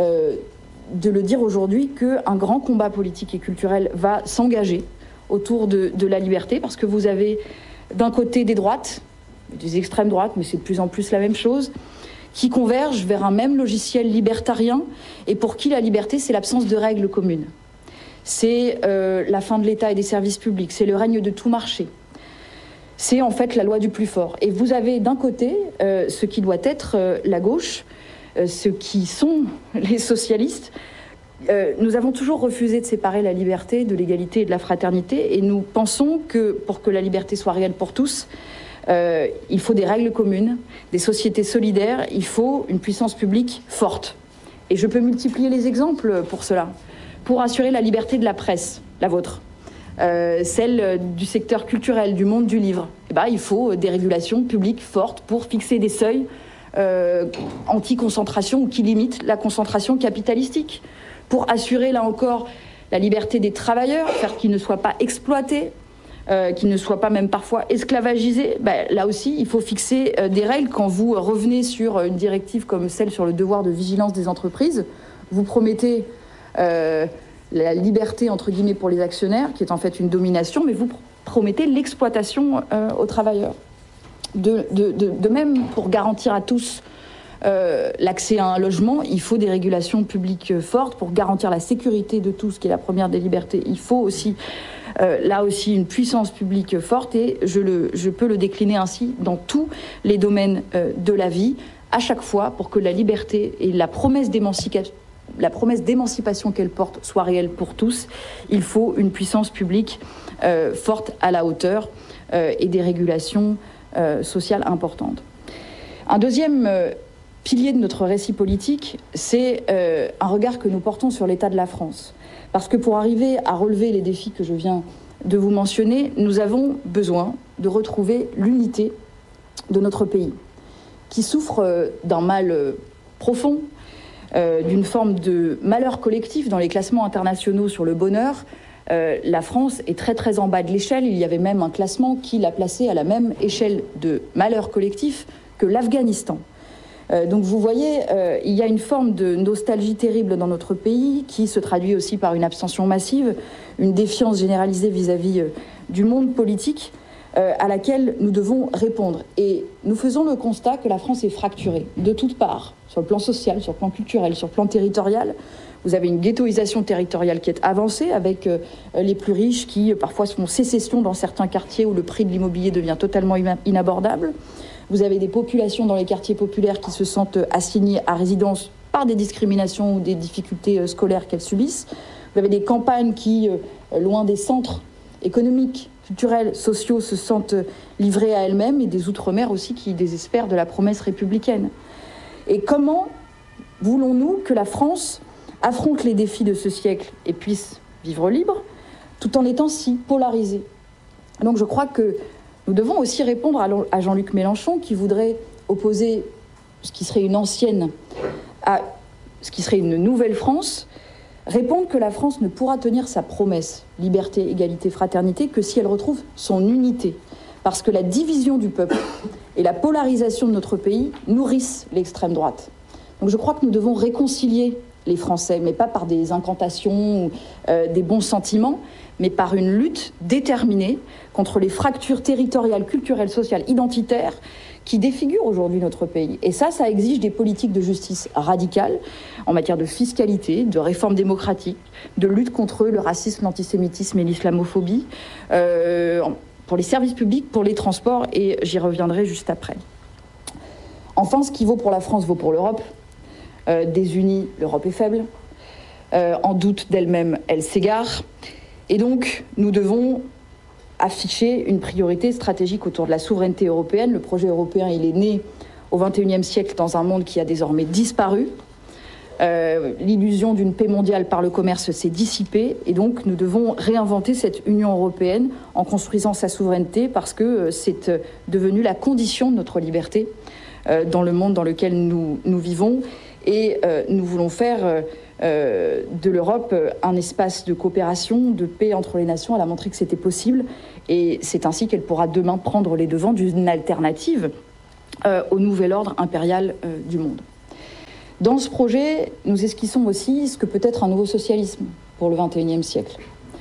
de le dire aujourd'hui qu'un grand combat politique et culturel va s'engager autour de la liberté, parce que vous avez d'un côté des droites, des extrêmes droites, mais c'est de plus en plus la même chose, qui convergent vers un même logiciel libertarien et pour qui la liberté, c'est l'absence de règles communes. C'est la fin de l'État et des services publics, c'est le règne de tout marché. C'est en fait la loi du plus fort. Et vous avez d'un côté ce qui doit être la gauche, ceux qui sont les socialistes. Nous avons toujours refusé de séparer la liberté de l'égalité et de la fraternité, et nous pensons que pour que la liberté soit réelle pour tous, il faut des règles communes, des sociétés solidaires, il faut une puissance publique forte. Et je peux multiplier les exemples pour cela. Pour assurer la liberté de la presse, la vôtre, celle du secteur culturel, du monde du livre, il faut des régulations publiques fortes pour fixer des seuils anti-concentration ou qui limitent la concentration capitalistique. Pour assurer, là encore, la liberté des travailleurs, faire qu'ils ne soient pas exploités, qu'ils ne soient pas même parfois esclavagisés. Là aussi, il faut fixer des règles. Quand vous revenez sur une directive comme celle sur le devoir de vigilance des entreprises, vous promettez la liberté, entre guillemets, pour les actionnaires, qui est en fait une domination, mais vous promettez l'exploitation aux travailleurs. De même, pour garantir à tous l'accès à un logement, il faut des régulations publiques fortes. Pour garantir la sécurité de tous, qui est la première des libertés, il faut aussi, là aussi, une puissance publique forte. Et je peux le décliner ainsi dans tous les domaines de la vie, à chaque fois, pour que la liberté et la promesse d'émancipation qu'elle porte soit réelle pour tous. Il faut une puissance publique forte à la hauteur et des régulations sociales importantes. Un deuxième pilier de notre récit politique, c'est un regard que nous portons sur l'état de la France. Parce que pour arriver à relever les défis que je viens de vous mentionner, nous avons besoin de retrouver l'unité de notre pays, qui souffre d'un mal profond, d'une forme de malheur collectif dans les classements internationaux sur le bonheur. La France est très très en bas de l'échelle. Il y avait même un classement qui l'a placée à la même échelle de malheur collectif que l'Afghanistan. Donc vous voyez, il y a une forme de nostalgie terrible dans notre pays qui se traduit aussi par une abstention massive, une défiance généralisée vis-à-vis du monde politique à laquelle nous devons répondre. Et nous faisons le constat que la France est fracturée de toutes parts, sur le plan social, sur le plan culturel, sur le plan territorial. Vous avez une ghettoisation territoriale qui est avancée avec les plus riches qui parfois font sécession dans certains quartiers où le prix de l'immobilier devient totalement inabordable. Vous avez des populations dans les quartiers populaires qui se sentent assignées à résidence par des discriminations ou des difficultés scolaires qu'elles subissent. Vous avez des campagnes qui, loin des centres économiques, culturels, sociaux, se sentent livrées à elles-mêmes, et des outre-mer aussi qui désespèrent de la promesse républicaine. Et comment voulons-nous que la France affronte les défis de ce siècle et puisse vivre libre, tout en étant si polarisée? Donc je crois que nous devons aussi répondre à Jean-Luc Mélenchon, qui voudrait opposer ce qui serait une ancienne à ce qui serait une nouvelle France, répondre que la France ne pourra tenir sa promesse, liberté, égalité, fraternité, que si elle retrouve son unité. Parce que la division du peuple et la polarisation de notre pays nourrissent l'extrême droite. Donc je crois que nous devons réconcilier les Français, mais pas par des incantations ou des bons sentiments, mais par une lutte déterminée contre les fractures territoriales, culturelles, sociales, identitaires qui défigurent aujourd'hui notre pays. Et ça exige des politiques de justice radicales en matière de fiscalité, de réforme démocratique, de lutte contre le racisme, l'antisémitisme et l'islamophobie, pour les services publics, pour les transports, et j'y reviendrai juste après. Enfin, ce qui vaut pour la France vaut pour l'Europe. Désunie, l'Europe est faible. En doute d'elle-même, elle s'égare. Et donc, nous devons afficher une priorité stratégique autour de la souveraineté européenne. Le projet européen, il est né au XXIe siècle dans un monde qui a désormais disparu. L'illusion d'une paix mondiale par le commerce s'est dissipée et donc nous devons réinventer cette Union européenne en construisant sa souveraineté parce que c'est devenu la condition de notre liberté dans le monde dans lequel nous vivons et nous voulons faire de l'Europe un espace de coopération, de paix entre les nations. Elle a montré que c'était possible et c'est ainsi qu'elle pourra demain prendre les devants d'une alternative au nouvel ordre impérial du monde. Dans ce projet, nous esquissons aussi ce que peut être un nouveau socialisme pour le XXIe siècle.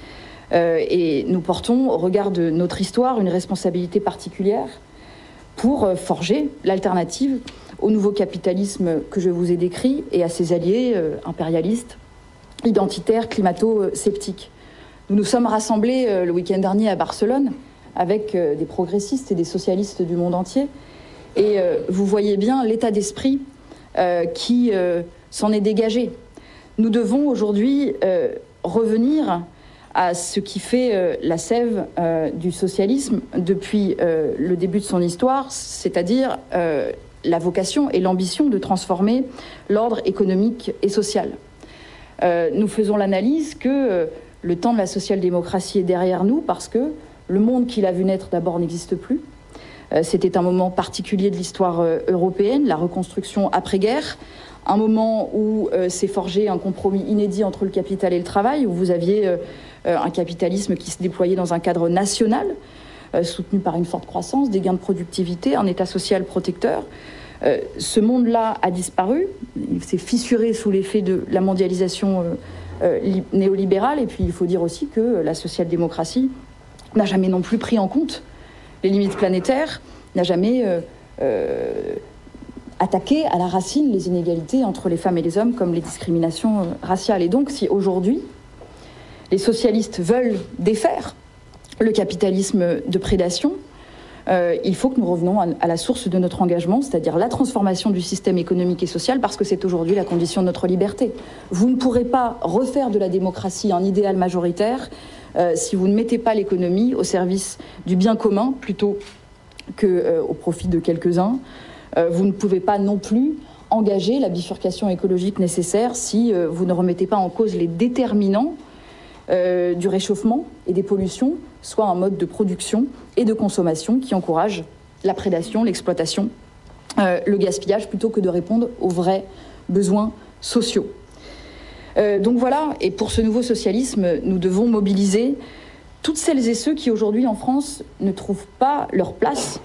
Et nous portons, au regard de notre histoire, une responsabilité particulière pour forger l'alternative au nouveau capitalisme que je vous ai décrit et à ses alliés impérialistes, identitaires, climato-sceptiques. Nous nous sommes rassemblés le week-end dernier à Barcelone avec des progressistes et des socialistes du monde entier. Et vous voyez bien l'état d'esprit qui s'en est dégagé. Nous devons aujourd'hui revenir à ce qui fait la sève du socialisme depuis le début de son histoire, c'est-à-dire la vocation et l'ambition de transformer l'ordre économique et social. Nous faisons l'analyse que le temps de la social-démocratie est derrière nous parce que le monde qu'il a vu naître d'abord n'existe plus. C'était un moment particulier de l'histoire européenne, la reconstruction après-guerre, un moment où s'est forgé un compromis inédit entre le capital et le travail, où vous aviez un capitalisme qui se déployait dans un cadre national, soutenu par une forte croissance, des gains de productivité, un État social protecteur. Ce monde-là a disparu, il s'est fissuré sous l'effet de la mondialisation néolibérale, et puis il faut dire aussi que la social-démocratie n'a jamais non plus pris en compte les limites planétaires, n'a jamais attaqué à la racine les inégalités entre les femmes et les hommes, comme les discriminations raciales. Et donc, si aujourd'hui, les socialistes veulent défaire le capitalisme de prédation, il faut que nous revenons à la source de notre engagement, c'est-à-dire la transformation du système économique et social, parce que c'est aujourd'hui la condition de notre liberté. Vous ne pourrez pas refaire de la démocratie un idéal majoritaire si vous ne mettez pas l'économie au service du bien commun plutôt qu'au profit de quelques-uns. Vous ne pouvez pas non plus engager la bifurcation écologique nécessaire si vous ne remettez pas en cause les déterminants du réchauffement et des pollutions, soit un mode de production et de consommation qui encourage la prédation, l'exploitation, le gaspillage, plutôt que de répondre aux vrais besoins sociaux. Donc voilà, et pour ce nouveau socialisme, nous devons mobiliser toutes celles et ceux qui aujourd'hui en France ne trouvent pas leur place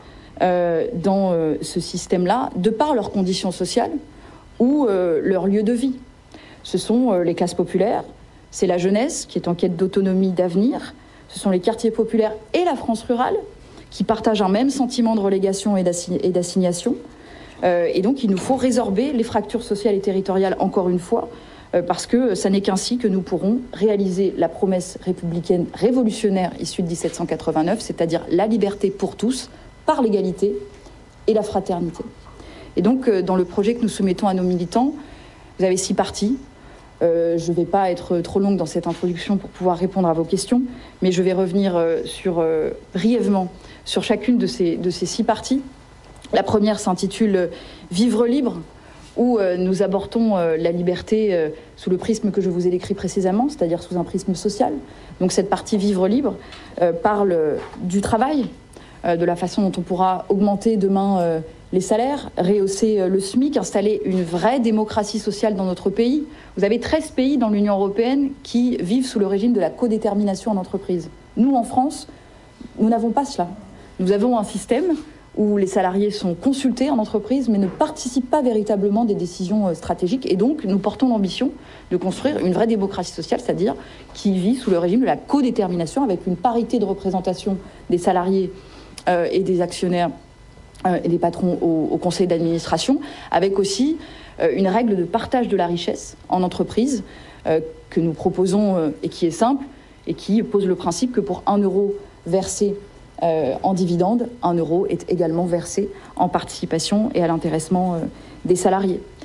dans ce système-là, de par leurs conditions sociales ou leur lieu de vie. Ce sont les classes populaires, c'est la jeunesse qui est en quête d'autonomie, d'avenir, ce sont les quartiers populaires et la France rurale qui partagent un même sentiment de relégation et d'assignation. Et donc il nous faut résorber les fractures sociales et territoriales encore une fois, parce que ça n'est qu'ainsi que nous pourrons réaliser la promesse républicaine révolutionnaire issue de 1789, c'est-à-dire la liberté pour tous, par l'égalité et la fraternité. Et donc, dans le projet que nous soumettons à nos militants, vous avez 6 parties. Je ne vais pas être trop longue dans cette introduction pour pouvoir répondre à vos questions, mais je vais revenir brièvement sur chacune de ces 6 parties. La première s'intitule « Vivre libre », où nous abordons la liberté sous le prisme que je vous ai décrit précédemment, c'est-à-dire sous un prisme social. Donc cette partie « Vivre libre » parle du travail, de la façon dont on pourra augmenter demain les salaires, rehausser le SMIC, installer une vraie démocratie sociale dans notre pays. Vous avez 13 pays dans l'Union européenne qui vivent sous le régime de la codétermination en entreprise. Nous, en France, nous n'avons pas cela. Nous avons un système où les salariés sont consultés en entreprise, mais ne participent pas véritablement des décisions stratégiques. Et donc, nous portons l'ambition de construire une vraie démocratie sociale, c'est-à-dire qui vit sous le régime de la codétermination, avec une parité de représentation des salariés et des actionnaires et des patrons au conseil d'administration, avec aussi une règle de partage de la richesse en entreprise que nous proposons et qui est simple et qui pose le principe que pour 1 euro versé en dividende, 1 euro est également versé en participation et à l'intéressement des salariés.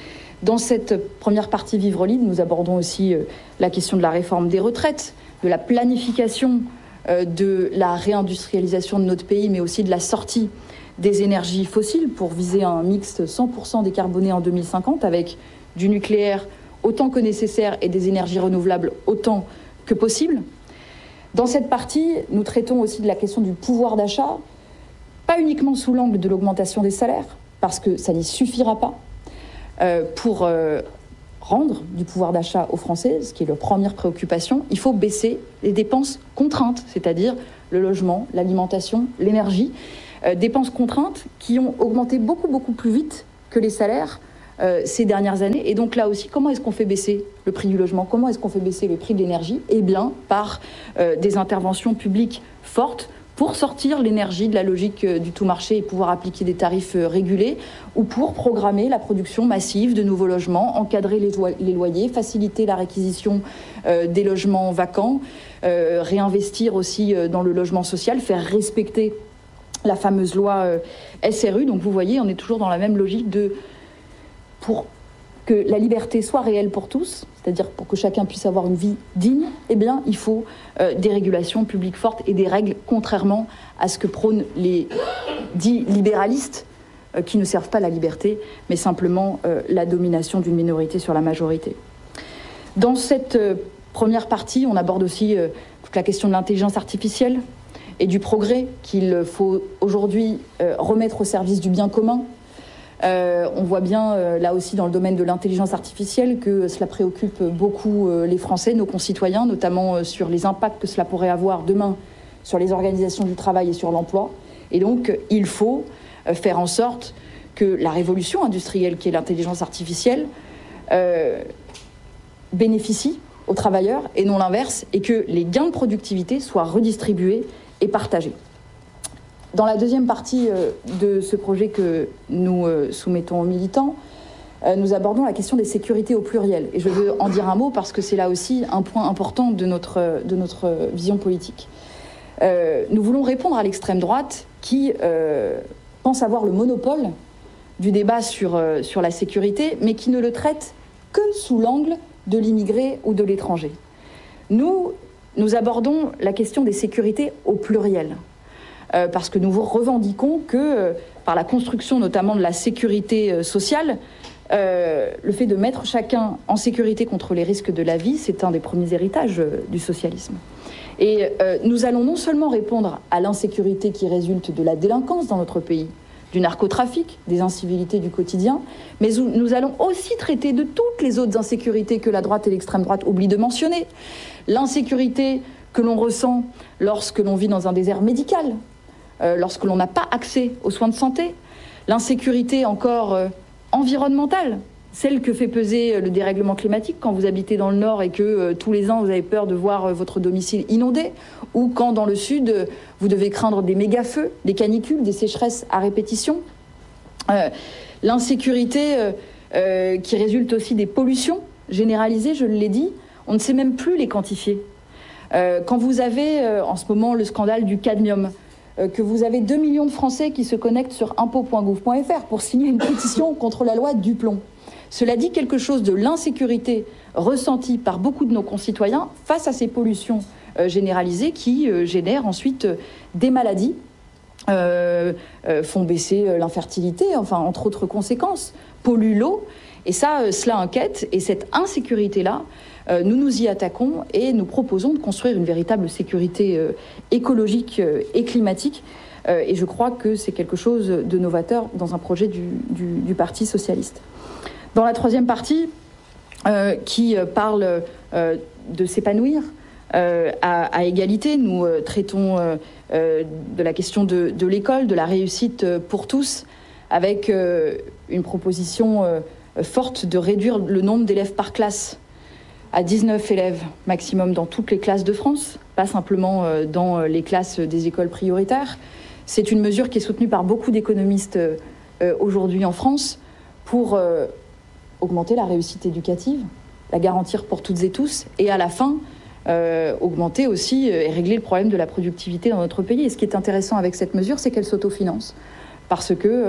Dans cette première partie Vivre libre, nous abordons aussi la question de la réforme des retraites, de la planification de la réindustrialisation de notre pays, mais aussi de la sortie des énergies fossiles pour viser un mix 100% décarboné en 2050 avec du nucléaire autant que nécessaire et des énergies renouvelables autant que possible. Dans cette partie, nous traitons aussi de la question du pouvoir d'achat, pas uniquement sous l'angle de l'augmentation des salaires, parce que ça n'y suffira pas pour rendre du pouvoir d'achat aux Français, ce qui est leur première préoccupation. Il faut baisser les dépenses contraintes, c'est-à-dire le logement, l'alimentation, l'énergie, dépenses contraintes qui ont augmenté beaucoup plus vite que les salaires ces dernières années. Et donc là aussi, comment est-ce qu'on fait baisser le prix du logement? Comment est-ce qu'on fait baisser le prix de l'énergie? Eh bien, par des interventions publiques fortes pour sortir l'énergie de la logique du tout marché et pouvoir appliquer des tarifs régulés, ou pour programmer la production massive de nouveaux logements, encadrer les loyers, faciliter la réquisition des logements vacants, réinvestir aussi dans le logement social, faire respecter la fameuse loi SRU. Donc vous voyez, on est toujours dans la même logique pour que la liberté soit réelle pour tous, c'est-à-dire pour que chacun puisse avoir une vie digne, eh bien, il faut des régulations publiques fortes et des règles, contrairement à ce que prônent les dits libéralistes, qui ne servent pas la liberté, mais simplement la domination d'une minorité sur la majorité. Dans cette première partie, on aborde aussi toute la question de l'intelligence artificielle et du progrès qu'il faut aujourd'hui remettre au service du bien commun. On voit bien, là aussi, dans le domaine de l'intelligence artificielle, que cela préoccupe beaucoup les Français, nos concitoyens, notamment sur les impacts que cela pourrait avoir demain sur les organisations du travail et sur l'emploi. Et donc, il faut faire en sorte que la révolution industrielle qui est l'intelligence artificielle bénéficie aux travailleurs et non l'inverse, et que les gains de productivité soient redistribués et partagés. Dans la deuxième partie de ce projet que nous soumettons aux militants, nous abordons la question des sécurités au pluriel. Et je veux en dire un mot parce que c'est là aussi un point important de notre vision politique. Nous voulons répondre à l'extrême droite qui pense avoir le monopole du débat sur la sécurité, mais qui ne le traite que sous l'angle de l'immigré ou de l'étranger. Nous abordons la question des sécurités au pluriel. Parce que nous vous revendiquons que, par la construction notamment de la sécurité sociale, le fait de mettre chacun en sécurité contre les risques de la vie, c'est un des premiers héritages du socialisme. Et nous allons non seulement répondre à l'insécurité qui résulte de la délinquance dans notre pays, du narcotrafic, des incivilités du quotidien, mais nous allons aussi traiter de toutes les autres insécurités que la droite et l'extrême droite oublient de mentionner. L'insécurité que l'on ressent lorsque l'on vit dans un désert médical, lorsque l'on n'a pas accès aux soins de santé, l'insécurité encore environnementale, celle que fait peser le dérèglement climatique quand vous habitez dans le Nord et que tous les ans vous avez peur de voir votre domicile inondé, ou quand dans le Sud vous devez craindre des méga-feux, des canicules, des sécheresses à répétition. L'insécurité qui résulte aussi des pollutions généralisées, je l'ai dit, on ne sait même plus les quantifier. Quand vous avez en ce moment le scandale du cadmium, que vous avez 2 millions de Français qui se connectent sur impôts.gouv.fr pour signer une pétition contre la loi Duplon. Cela dit quelque chose de l'insécurité ressentie par beaucoup de nos concitoyens face à ces pollutions généralisées qui génèrent ensuite des maladies, font baisser l'infertilité, enfin entre autres conséquences, polluent l'eau. Et ça, cela inquiète. Et cette insécurité-là, nous nous y attaquons et nous proposons de construire une véritable sécurité écologique et climatique. Et je crois que c'est quelque chose de novateur dans un projet du Parti socialiste. Dans la troisième partie, qui parle de s'épanouir à égalité, nous traitons de la question de l'école, de la réussite pour tous, avec une proposition forte de réduire le nombre d'élèves par classe à 19 élèves maximum dans toutes les classes de France, pas simplement dans les classes des écoles prioritaires. C'est une mesure qui est soutenue par beaucoup d'économistes aujourd'hui en France pour augmenter la réussite éducative, la garantir pour toutes et tous, et à la fin, augmenter aussi et régler le problème de la productivité dans notre pays. Et ce qui est intéressant avec cette mesure, c'est qu'elle s'autofinance. Parce que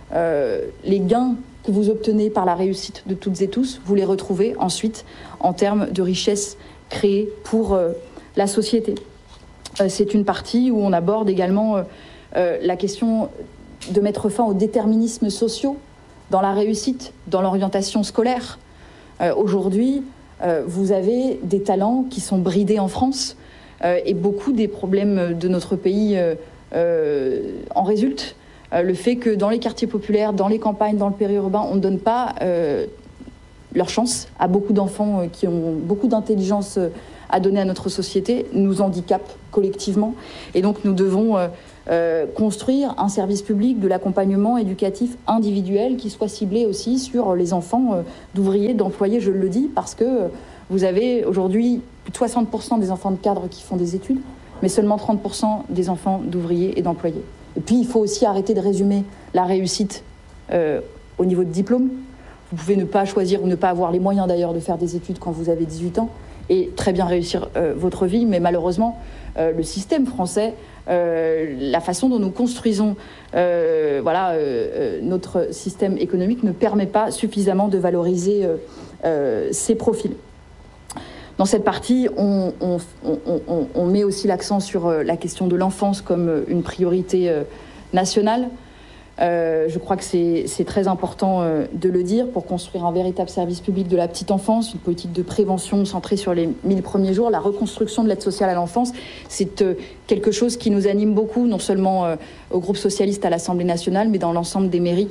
les gains que vous obtenez par la réussite de toutes et tous, vous les retrouvez ensuite en termes de richesse créée pour la société. C'est une partie où on aborde également la question de mettre fin aux déterminismes sociaux dans la réussite, dans l'orientation scolaire. Aujourd'hui, vous avez des talents qui sont bridés en France et beaucoup des problèmes de notre pays en résultent. Le fait que dans les quartiers populaires, dans les campagnes, dans le périurbain, on ne donne pas leur chance à beaucoup d'enfants qui ont beaucoup d'intelligence à donner à notre société, nous handicape collectivement. Et donc nous devons construire un service public de l'accompagnement éducatif individuel qui soit ciblé aussi sur les enfants d'ouvriers, d'employés, je le dis, parce que vous avez aujourd'hui plus de 60% des enfants de cadres qui font des études, mais seulement 30% des enfants d'ouvriers et d'employés. Et puis il faut aussi arrêter de résumer la réussite au niveau de diplôme. Vous pouvez ne pas choisir ou ne pas avoir les moyens d'ailleurs de faire des études quand vous avez 18 ans et très bien réussir votre vie, mais malheureusement, le système français, la façon dont nous construisons notre système économique ne permet pas suffisamment de valoriser ces profils. Dans cette partie, on met aussi l'accent sur la question de l'enfance comme une priorité nationale. Je crois que c'est très important de le dire pour construire un véritable service public de la petite enfance, une politique de prévention centrée sur les 1000 premiers jours, la reconstruction de l'aide sociale à l'enfance. C'est quelque chose qui nous anime beaucoup, non seulement au groupe socialiste à l'Assemblée nationale, mais dans l'ensemble des mairies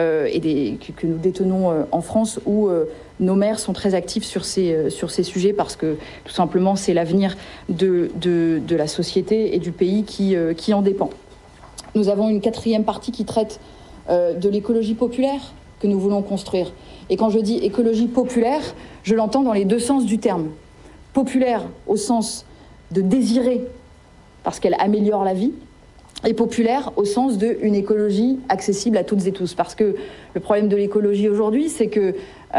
que nous détenons en France, où nos maires sont très actifs sur ces sujets parce que tout simplement c'est l'avenir de la société et du pays qui en dépend. Nous avons une quatrième partie qui traite de l'écologie populaire que nous voulons construire. Et quand je dis écologie populaire, je l'entends dans les deux sens du terme. Populaire au sens de désirer, parce qu'elle améliore la vie, et populaire au sens d'une écologie accessible à toutes et tous. Parce que le problème de l'écologie aujourd'hui, c'est que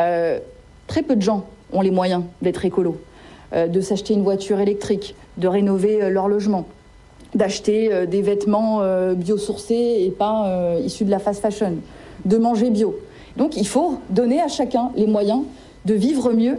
très peu de gens ont les moyens d'être écolos, de s'acheter une voiture électrique, de rénover leur logement, d'acheter des vêtements biosourcés et pas issus de la fast fashion, de manger bio. Donc il faut donner à chacun les moyens de vivre mieux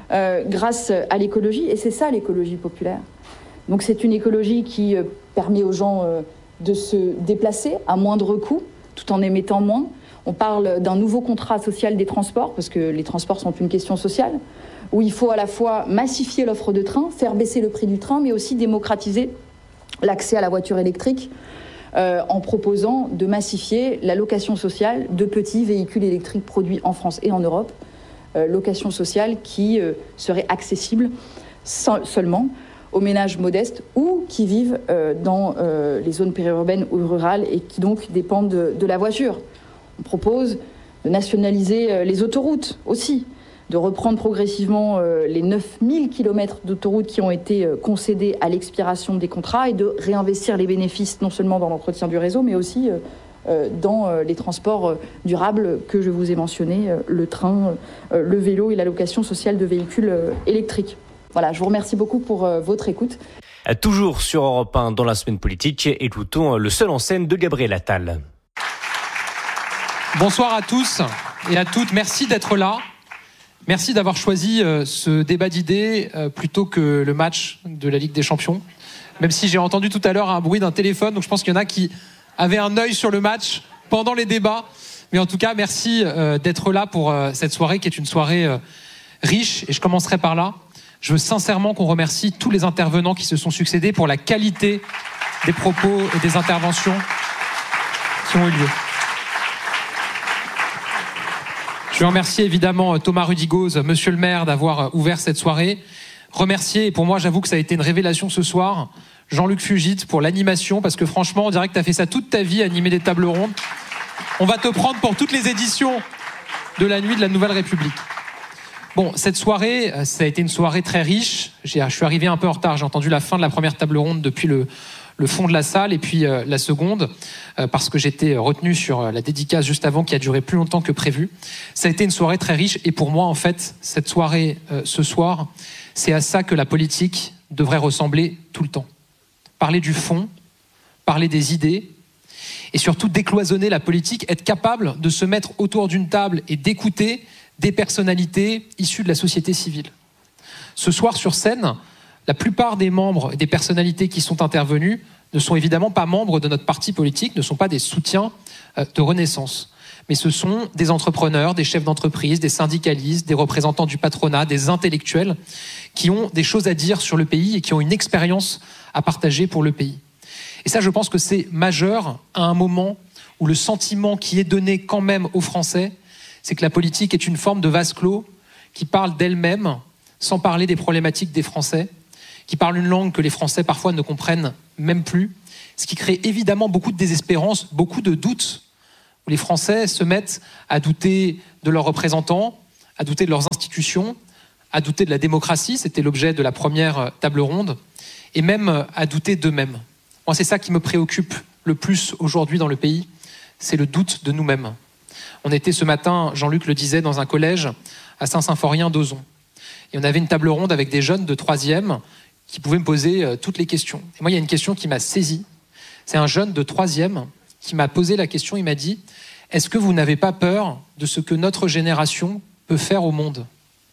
grâce à l'écologie, et c'est ça l'écologie populaire. Donc c'est une écologie qui permet aux gens de se déplacer à moindre coût, tout en émettant moins. On parle d'un nouveau contrat social des transports, parce que les transports sont une question sociale, où il faut à la fois massifier l'offre de train, faire baisser le prix du train, mais aussi démocratiser l'accès à la voiture électrique en proposant de massifier la location sociale de petits véhicules électriques produits en France et en Europe. Location sociale qui serait accessible seulement aux ménages modestes ou qui vivent dans les zones périurbaines ou rurales et qui donc dépendent de la voiture. On propose de nationaliser les autoroutes aussi, de reprendre progressivement les 9000 km d'autoroutes qui ont été concédés à l'expiration des contrats et de réinvestir les bénéfices non seulement dans l'entretien du réseau, mais aussi dans les transports durables que je vous ai mentionnés, le train, le vélo et la location sociale de véhicules électriques. Voilà, je vous remercie beaucoup pour votre écoute. Toujours sur Europe 1 dans la semaine politique, écoutons le seul en scène de Gabriel Attal. Bonsoir à tous et à toutes, merci d'être là. Merci d'avoir choisi ce débat d'idées plutôt que le match de la Ligue des Champions. Même si j'ai entendu tout à l'heure un bruit d'un téléphone, donc je pense qu'il y en a qui avaient un œil sur le match pendant les débats. Mais en tout cas, merci d'être là pour cette soirée qui est une soirée riche. Et je commencerai par là. Je veux sincèrement qu'on remercie tous les intervenants qui se sont succédés pour la qualité des propos et des interventions qui ont eu lieu. Je veux remercier évidemment Thomas Rudigoz, monsieur le maire, d'avoir ouvert cette soirée. Remercier, et pour moi j'avoue que ça a été une révélation ce soir, Jean-Luc Fugit pour l'animation, parce que franchement on dirait que tu as fait ça toute ta vie, animer des tables rondes. On va te prendre pour toutes les éditions de la nuit de la Nouvelle République. Bon, cette soirée, ça a été une soirée très riche. Je suis arrivé un peu en retard, j'ai entendu la fin de la première table ronde depuis le fond de la salle et puis la seconde, parce que j'étais retenu sur la dédicace juste avant qui a duré plus longtemps que prévu. Ça a été une soirée très riche et pour moi, en fait, cette soirée, ce soir, c'est à ça que la politique devrait ressembler tout le temps. Parler du fond, parler des idées Et surtout décloisonner la politique, être capable de se mettre autour d'une table et d'écouter des personnalités issues de la société civile. Ce soir sur scène, la plupart des membres et des personnalités qui sont intervenus ne sont évidemment pas membres de notre parti politique, ne sont pas des soutiens de Renaissance. Mais ce sont des entrepreneurs, des chefs d'entreprise, des syndicalistes, des représentants du patronat, des intellectuels qui ont des choses à dire sur le pays et qui ont une expérience à partager pour le pays. Et ça, je pense que c'est majeur à un moment où le sentiment qui est donné quand même aux Français, c'est que la politique est une forme de vase clos qui parle d'elle-même, sans parler des problématiques des Français, qui parle une langue que les Français parfois ne comprennent même plus, ce qui crée évidemment beaucoup de désespérance, beaucoup de doutes, où les Français se mettent à douter de leurs représentants, à douter de leurs institutions, à douter de la démocratie, c'était l'objet de la première table ronde, et même à douter d'eux-mêmes. Moi, c'est ça qui me préoccupe le plus aujourd'hui dans le pays, c'est le doute de nous-mêmes. On était ce matin, Jean-Luc le disait, dans un collège à Saint-Symphorien d'Ozon. Et on avait une table ronde avec des jeunes de 3e qui pouvaient me poser toutes les questions. Et moi, il y a une question qui m'a saisi. C'est un jeune de 3e qui m'a posé la question, il m'a dit « Est-ce que vous n'avez pas peur de ce que notre génération peut faire au monde ?»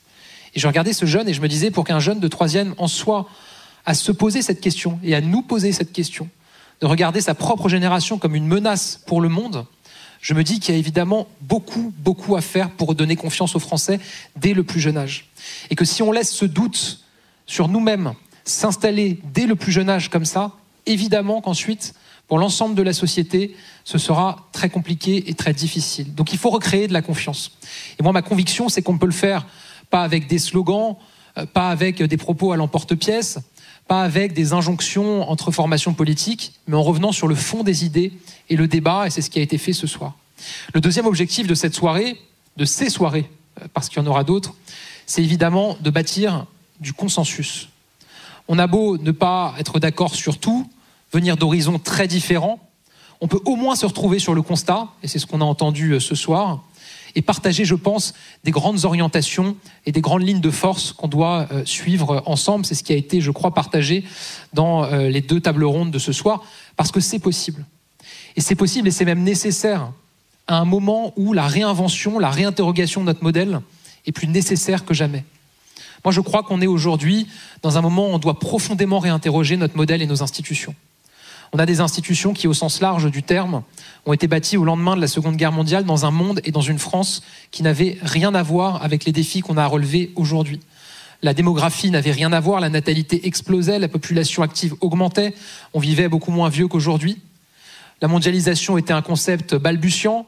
Et je regardais ce jeune et je me disais, pour qu'un jeune de 3e en soit à se poser cette question et à nous poser cette question, de regarder sa propre génération comme une menace pour le monde, je me dis qu'il y a évidemment beaucoup à faire pour donner confiance aux Français dès le plus jeune âge. Et que si on laisse ce doute sur nous-mêmes s'installer dès le plus jeune âge comme ça, évidemment qu'ensuite, pour l'ensemble de la société, ce sera très compliqué et très difficile. Donc il faut recréer de la confiance. Et moi, ma conviction, c'est qu'on peut le faire pas avec des slogans, pas avec des propos à l'emporte-pièce, pas avec des injonctions entre formations politiques, mais en revenant sur le fond des idées et le débat, et c'est ce qui a été fait ce soir. Le deuxième objectif de cette soirée, de ces soirées, parce qu'il y en aura d'autres, c'est évidemment de bâtir du consensus. On a beau ne pas être d'accord sur tout, venir d'horizons très différents, on peut au moins se retrouver sur le constat, et c'est ce qu'on a entendu ce soir, et partager, je pense, des grandes orientations et des grandes lignes de force qu'on doit suivre ensemble. C'est ce qui a été, je crois, partagé dans les 2 tables rondes de ce soir, parce que c'est possible. Et c'est possible et c'est même nécessaire à un moment où la réinvention, la réinterrogation de notre modèle est plus nécessaire que jamais. Moi, je crois qu'on est aujourd'hui dans un moment où on doit profondément réinterroger notre modèle et nos institutions. On a des institutions qui, au sens large du terme, ont été bâties au lendemain de la Seconde Guerre mondiale dans un monde et dans une France qui n'avaient rien à voir avec les défis qu'on a à relever aujourd'hui. La démographie n'avait rien à voir, la natalité explosait, la population active augmentait, on vivait beaucoup moins vieux qu'aujourd'hui. La mondialisation était un concept balbutiant,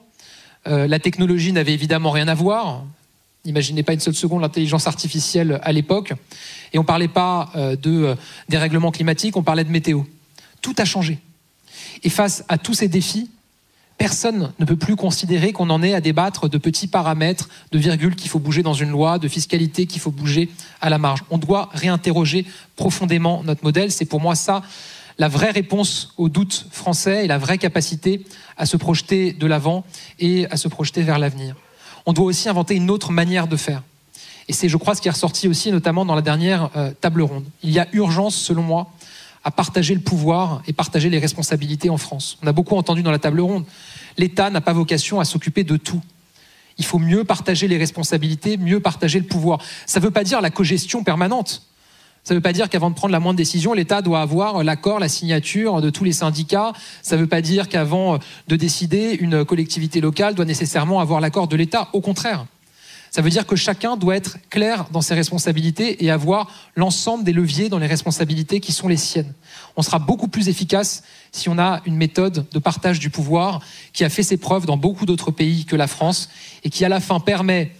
la technologie n'avait évidemment rien à voir. N'imaginez pas une seule seconde l'intelligence artificielle à l'époque. Et on ne parlait pas de dérèglement climatique, on parlait de météo. Tout a changé. Et face à tous ces défis, personne ne peut plus considérer qu'on en est à débattre de petits paramètres, de virgules qu'il faut bouger dans une loi, de fiscalité qu'il faut bouger à la marge. On doit réinterroger profondément notre modèle. C'est pour moi ça, la vraie réponse aux doutes français et la vraie capacité à se projeter de l'avant et à se projeter vers l'avenir. On doit aussi inventer une autre manière de faire. Et c'est, je crois, ce qui est ressorti aussi, notamment dans la dernière table ronde. Il y a urgence, selon moi, à partager le pouvoir et partager les responsabilités en France. On a beaucoup entendu dans la table ronde, l'État n'a pas vocation à s'occuper de tout. Il faut mieux partager les responsabilités, mieux partager le pouvoir. Ça ne veut pas dire la cogestion permanente. Ça ne veut pas dire qu'avant de prendre la moindre décision, l'État doit avoir l'accord, la signature de tous les syndicats. Ça ne veut pas dire qu'avant de décider, une collectivité locale doit nécessairement avoir l'accord de l'État. Au contraire. Ça veut dire que chacun doit être clair dans ses responsabilités et avoir l'ensemble des leviers dans les responsabilités qui sont les siennes. On sera beaucoup plus efficace si on a une méthode de partage du pouvoir qui a fait ses preuves dans beaucoup d'autres pays que la France et qui à la fin permet,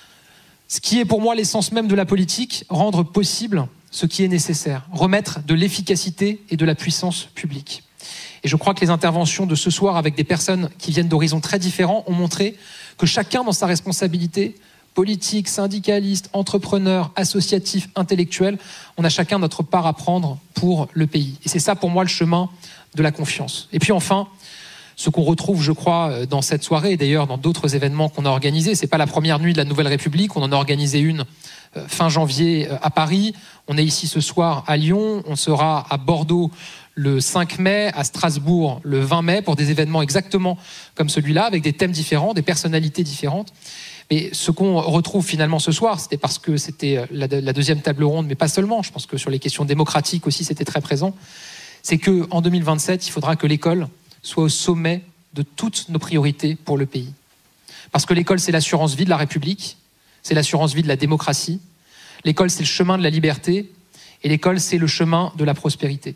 ce qui est pour moi l'essence même de la politique, rendre possible ce qui est nécessaire, remettre de l'efficacité et de la puissance publique. Et je crois que les interventions de ce soir avec des personnes qui viennent d'horizons très différents ont montré que chacun dans sa responsabilité, politique, syndicaliste, entrepreneur, associatif, intellectuel, on a chacun notre part à prendre pour le pays. Et c'est ça pour moi le chemin de la confiance. Et puis enfin, ce qu'on retrouve, je crois, dans cette soirée, et d'ailleurs dans d'autres événements qu'on a organisés, c'est pas la première nuit de la Nouvelle République, on en a organisé une fin janvier à Paris, on est ici ce soir à Lyon, on sera à Bordeaux le 5 mai, à Strasbourg le 20 mai, pour des événements exactement comme celui-là, avec des thèmes différents, des personnalités différentes. Mais ce qu'on retrouve finalement ce soir, c'était parce que c'était la deuxième table ronde, mais pas seulement, je pense que sur les questions démocratiques aussi, c'était très présent, c'est qu'en 2027, il faudra que l'école soit au sommet de toutes nos priorités pour le pays. Parce que l'école, c'est l'assurance vie de la République, c'est l'assurance vie de la démocratie, l'école, c'est le chemin de la liberté, et l'école, c'est le chemin de la prospérité.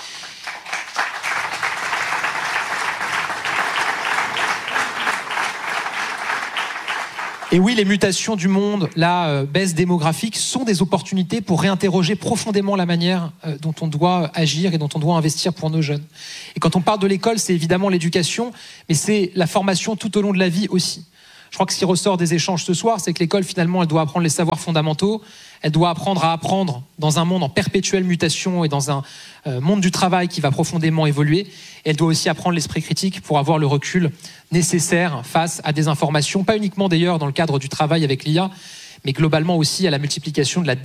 Et oui, les mutations du monde, la baisse démographique sont des opportunités pour réinterroger profondément la manière dont on doit agir et dont on doit investir pour nos jeunes. Et quand on parle de l'école, c'est évidemment l'éducation, mais c'est la formation tout au long de la vie aussi. Je crois que ce qui ressort des échanges ce soir, c'est que l'école, finalement, elle doit apprendre les savoirs fondamentaux, elle doit apprendre à apprendre dans un monde en perpétuelle mutation et dans un monde du travail qui va profondément évoluer. Et elle doit aussi apprendre l'esprit critique pour avoir le recul nécessaire face à des informations, pas uniquement d'ailleurs dans le cadre du travail avec l'IA, mais globalement aussi à la multiplication de la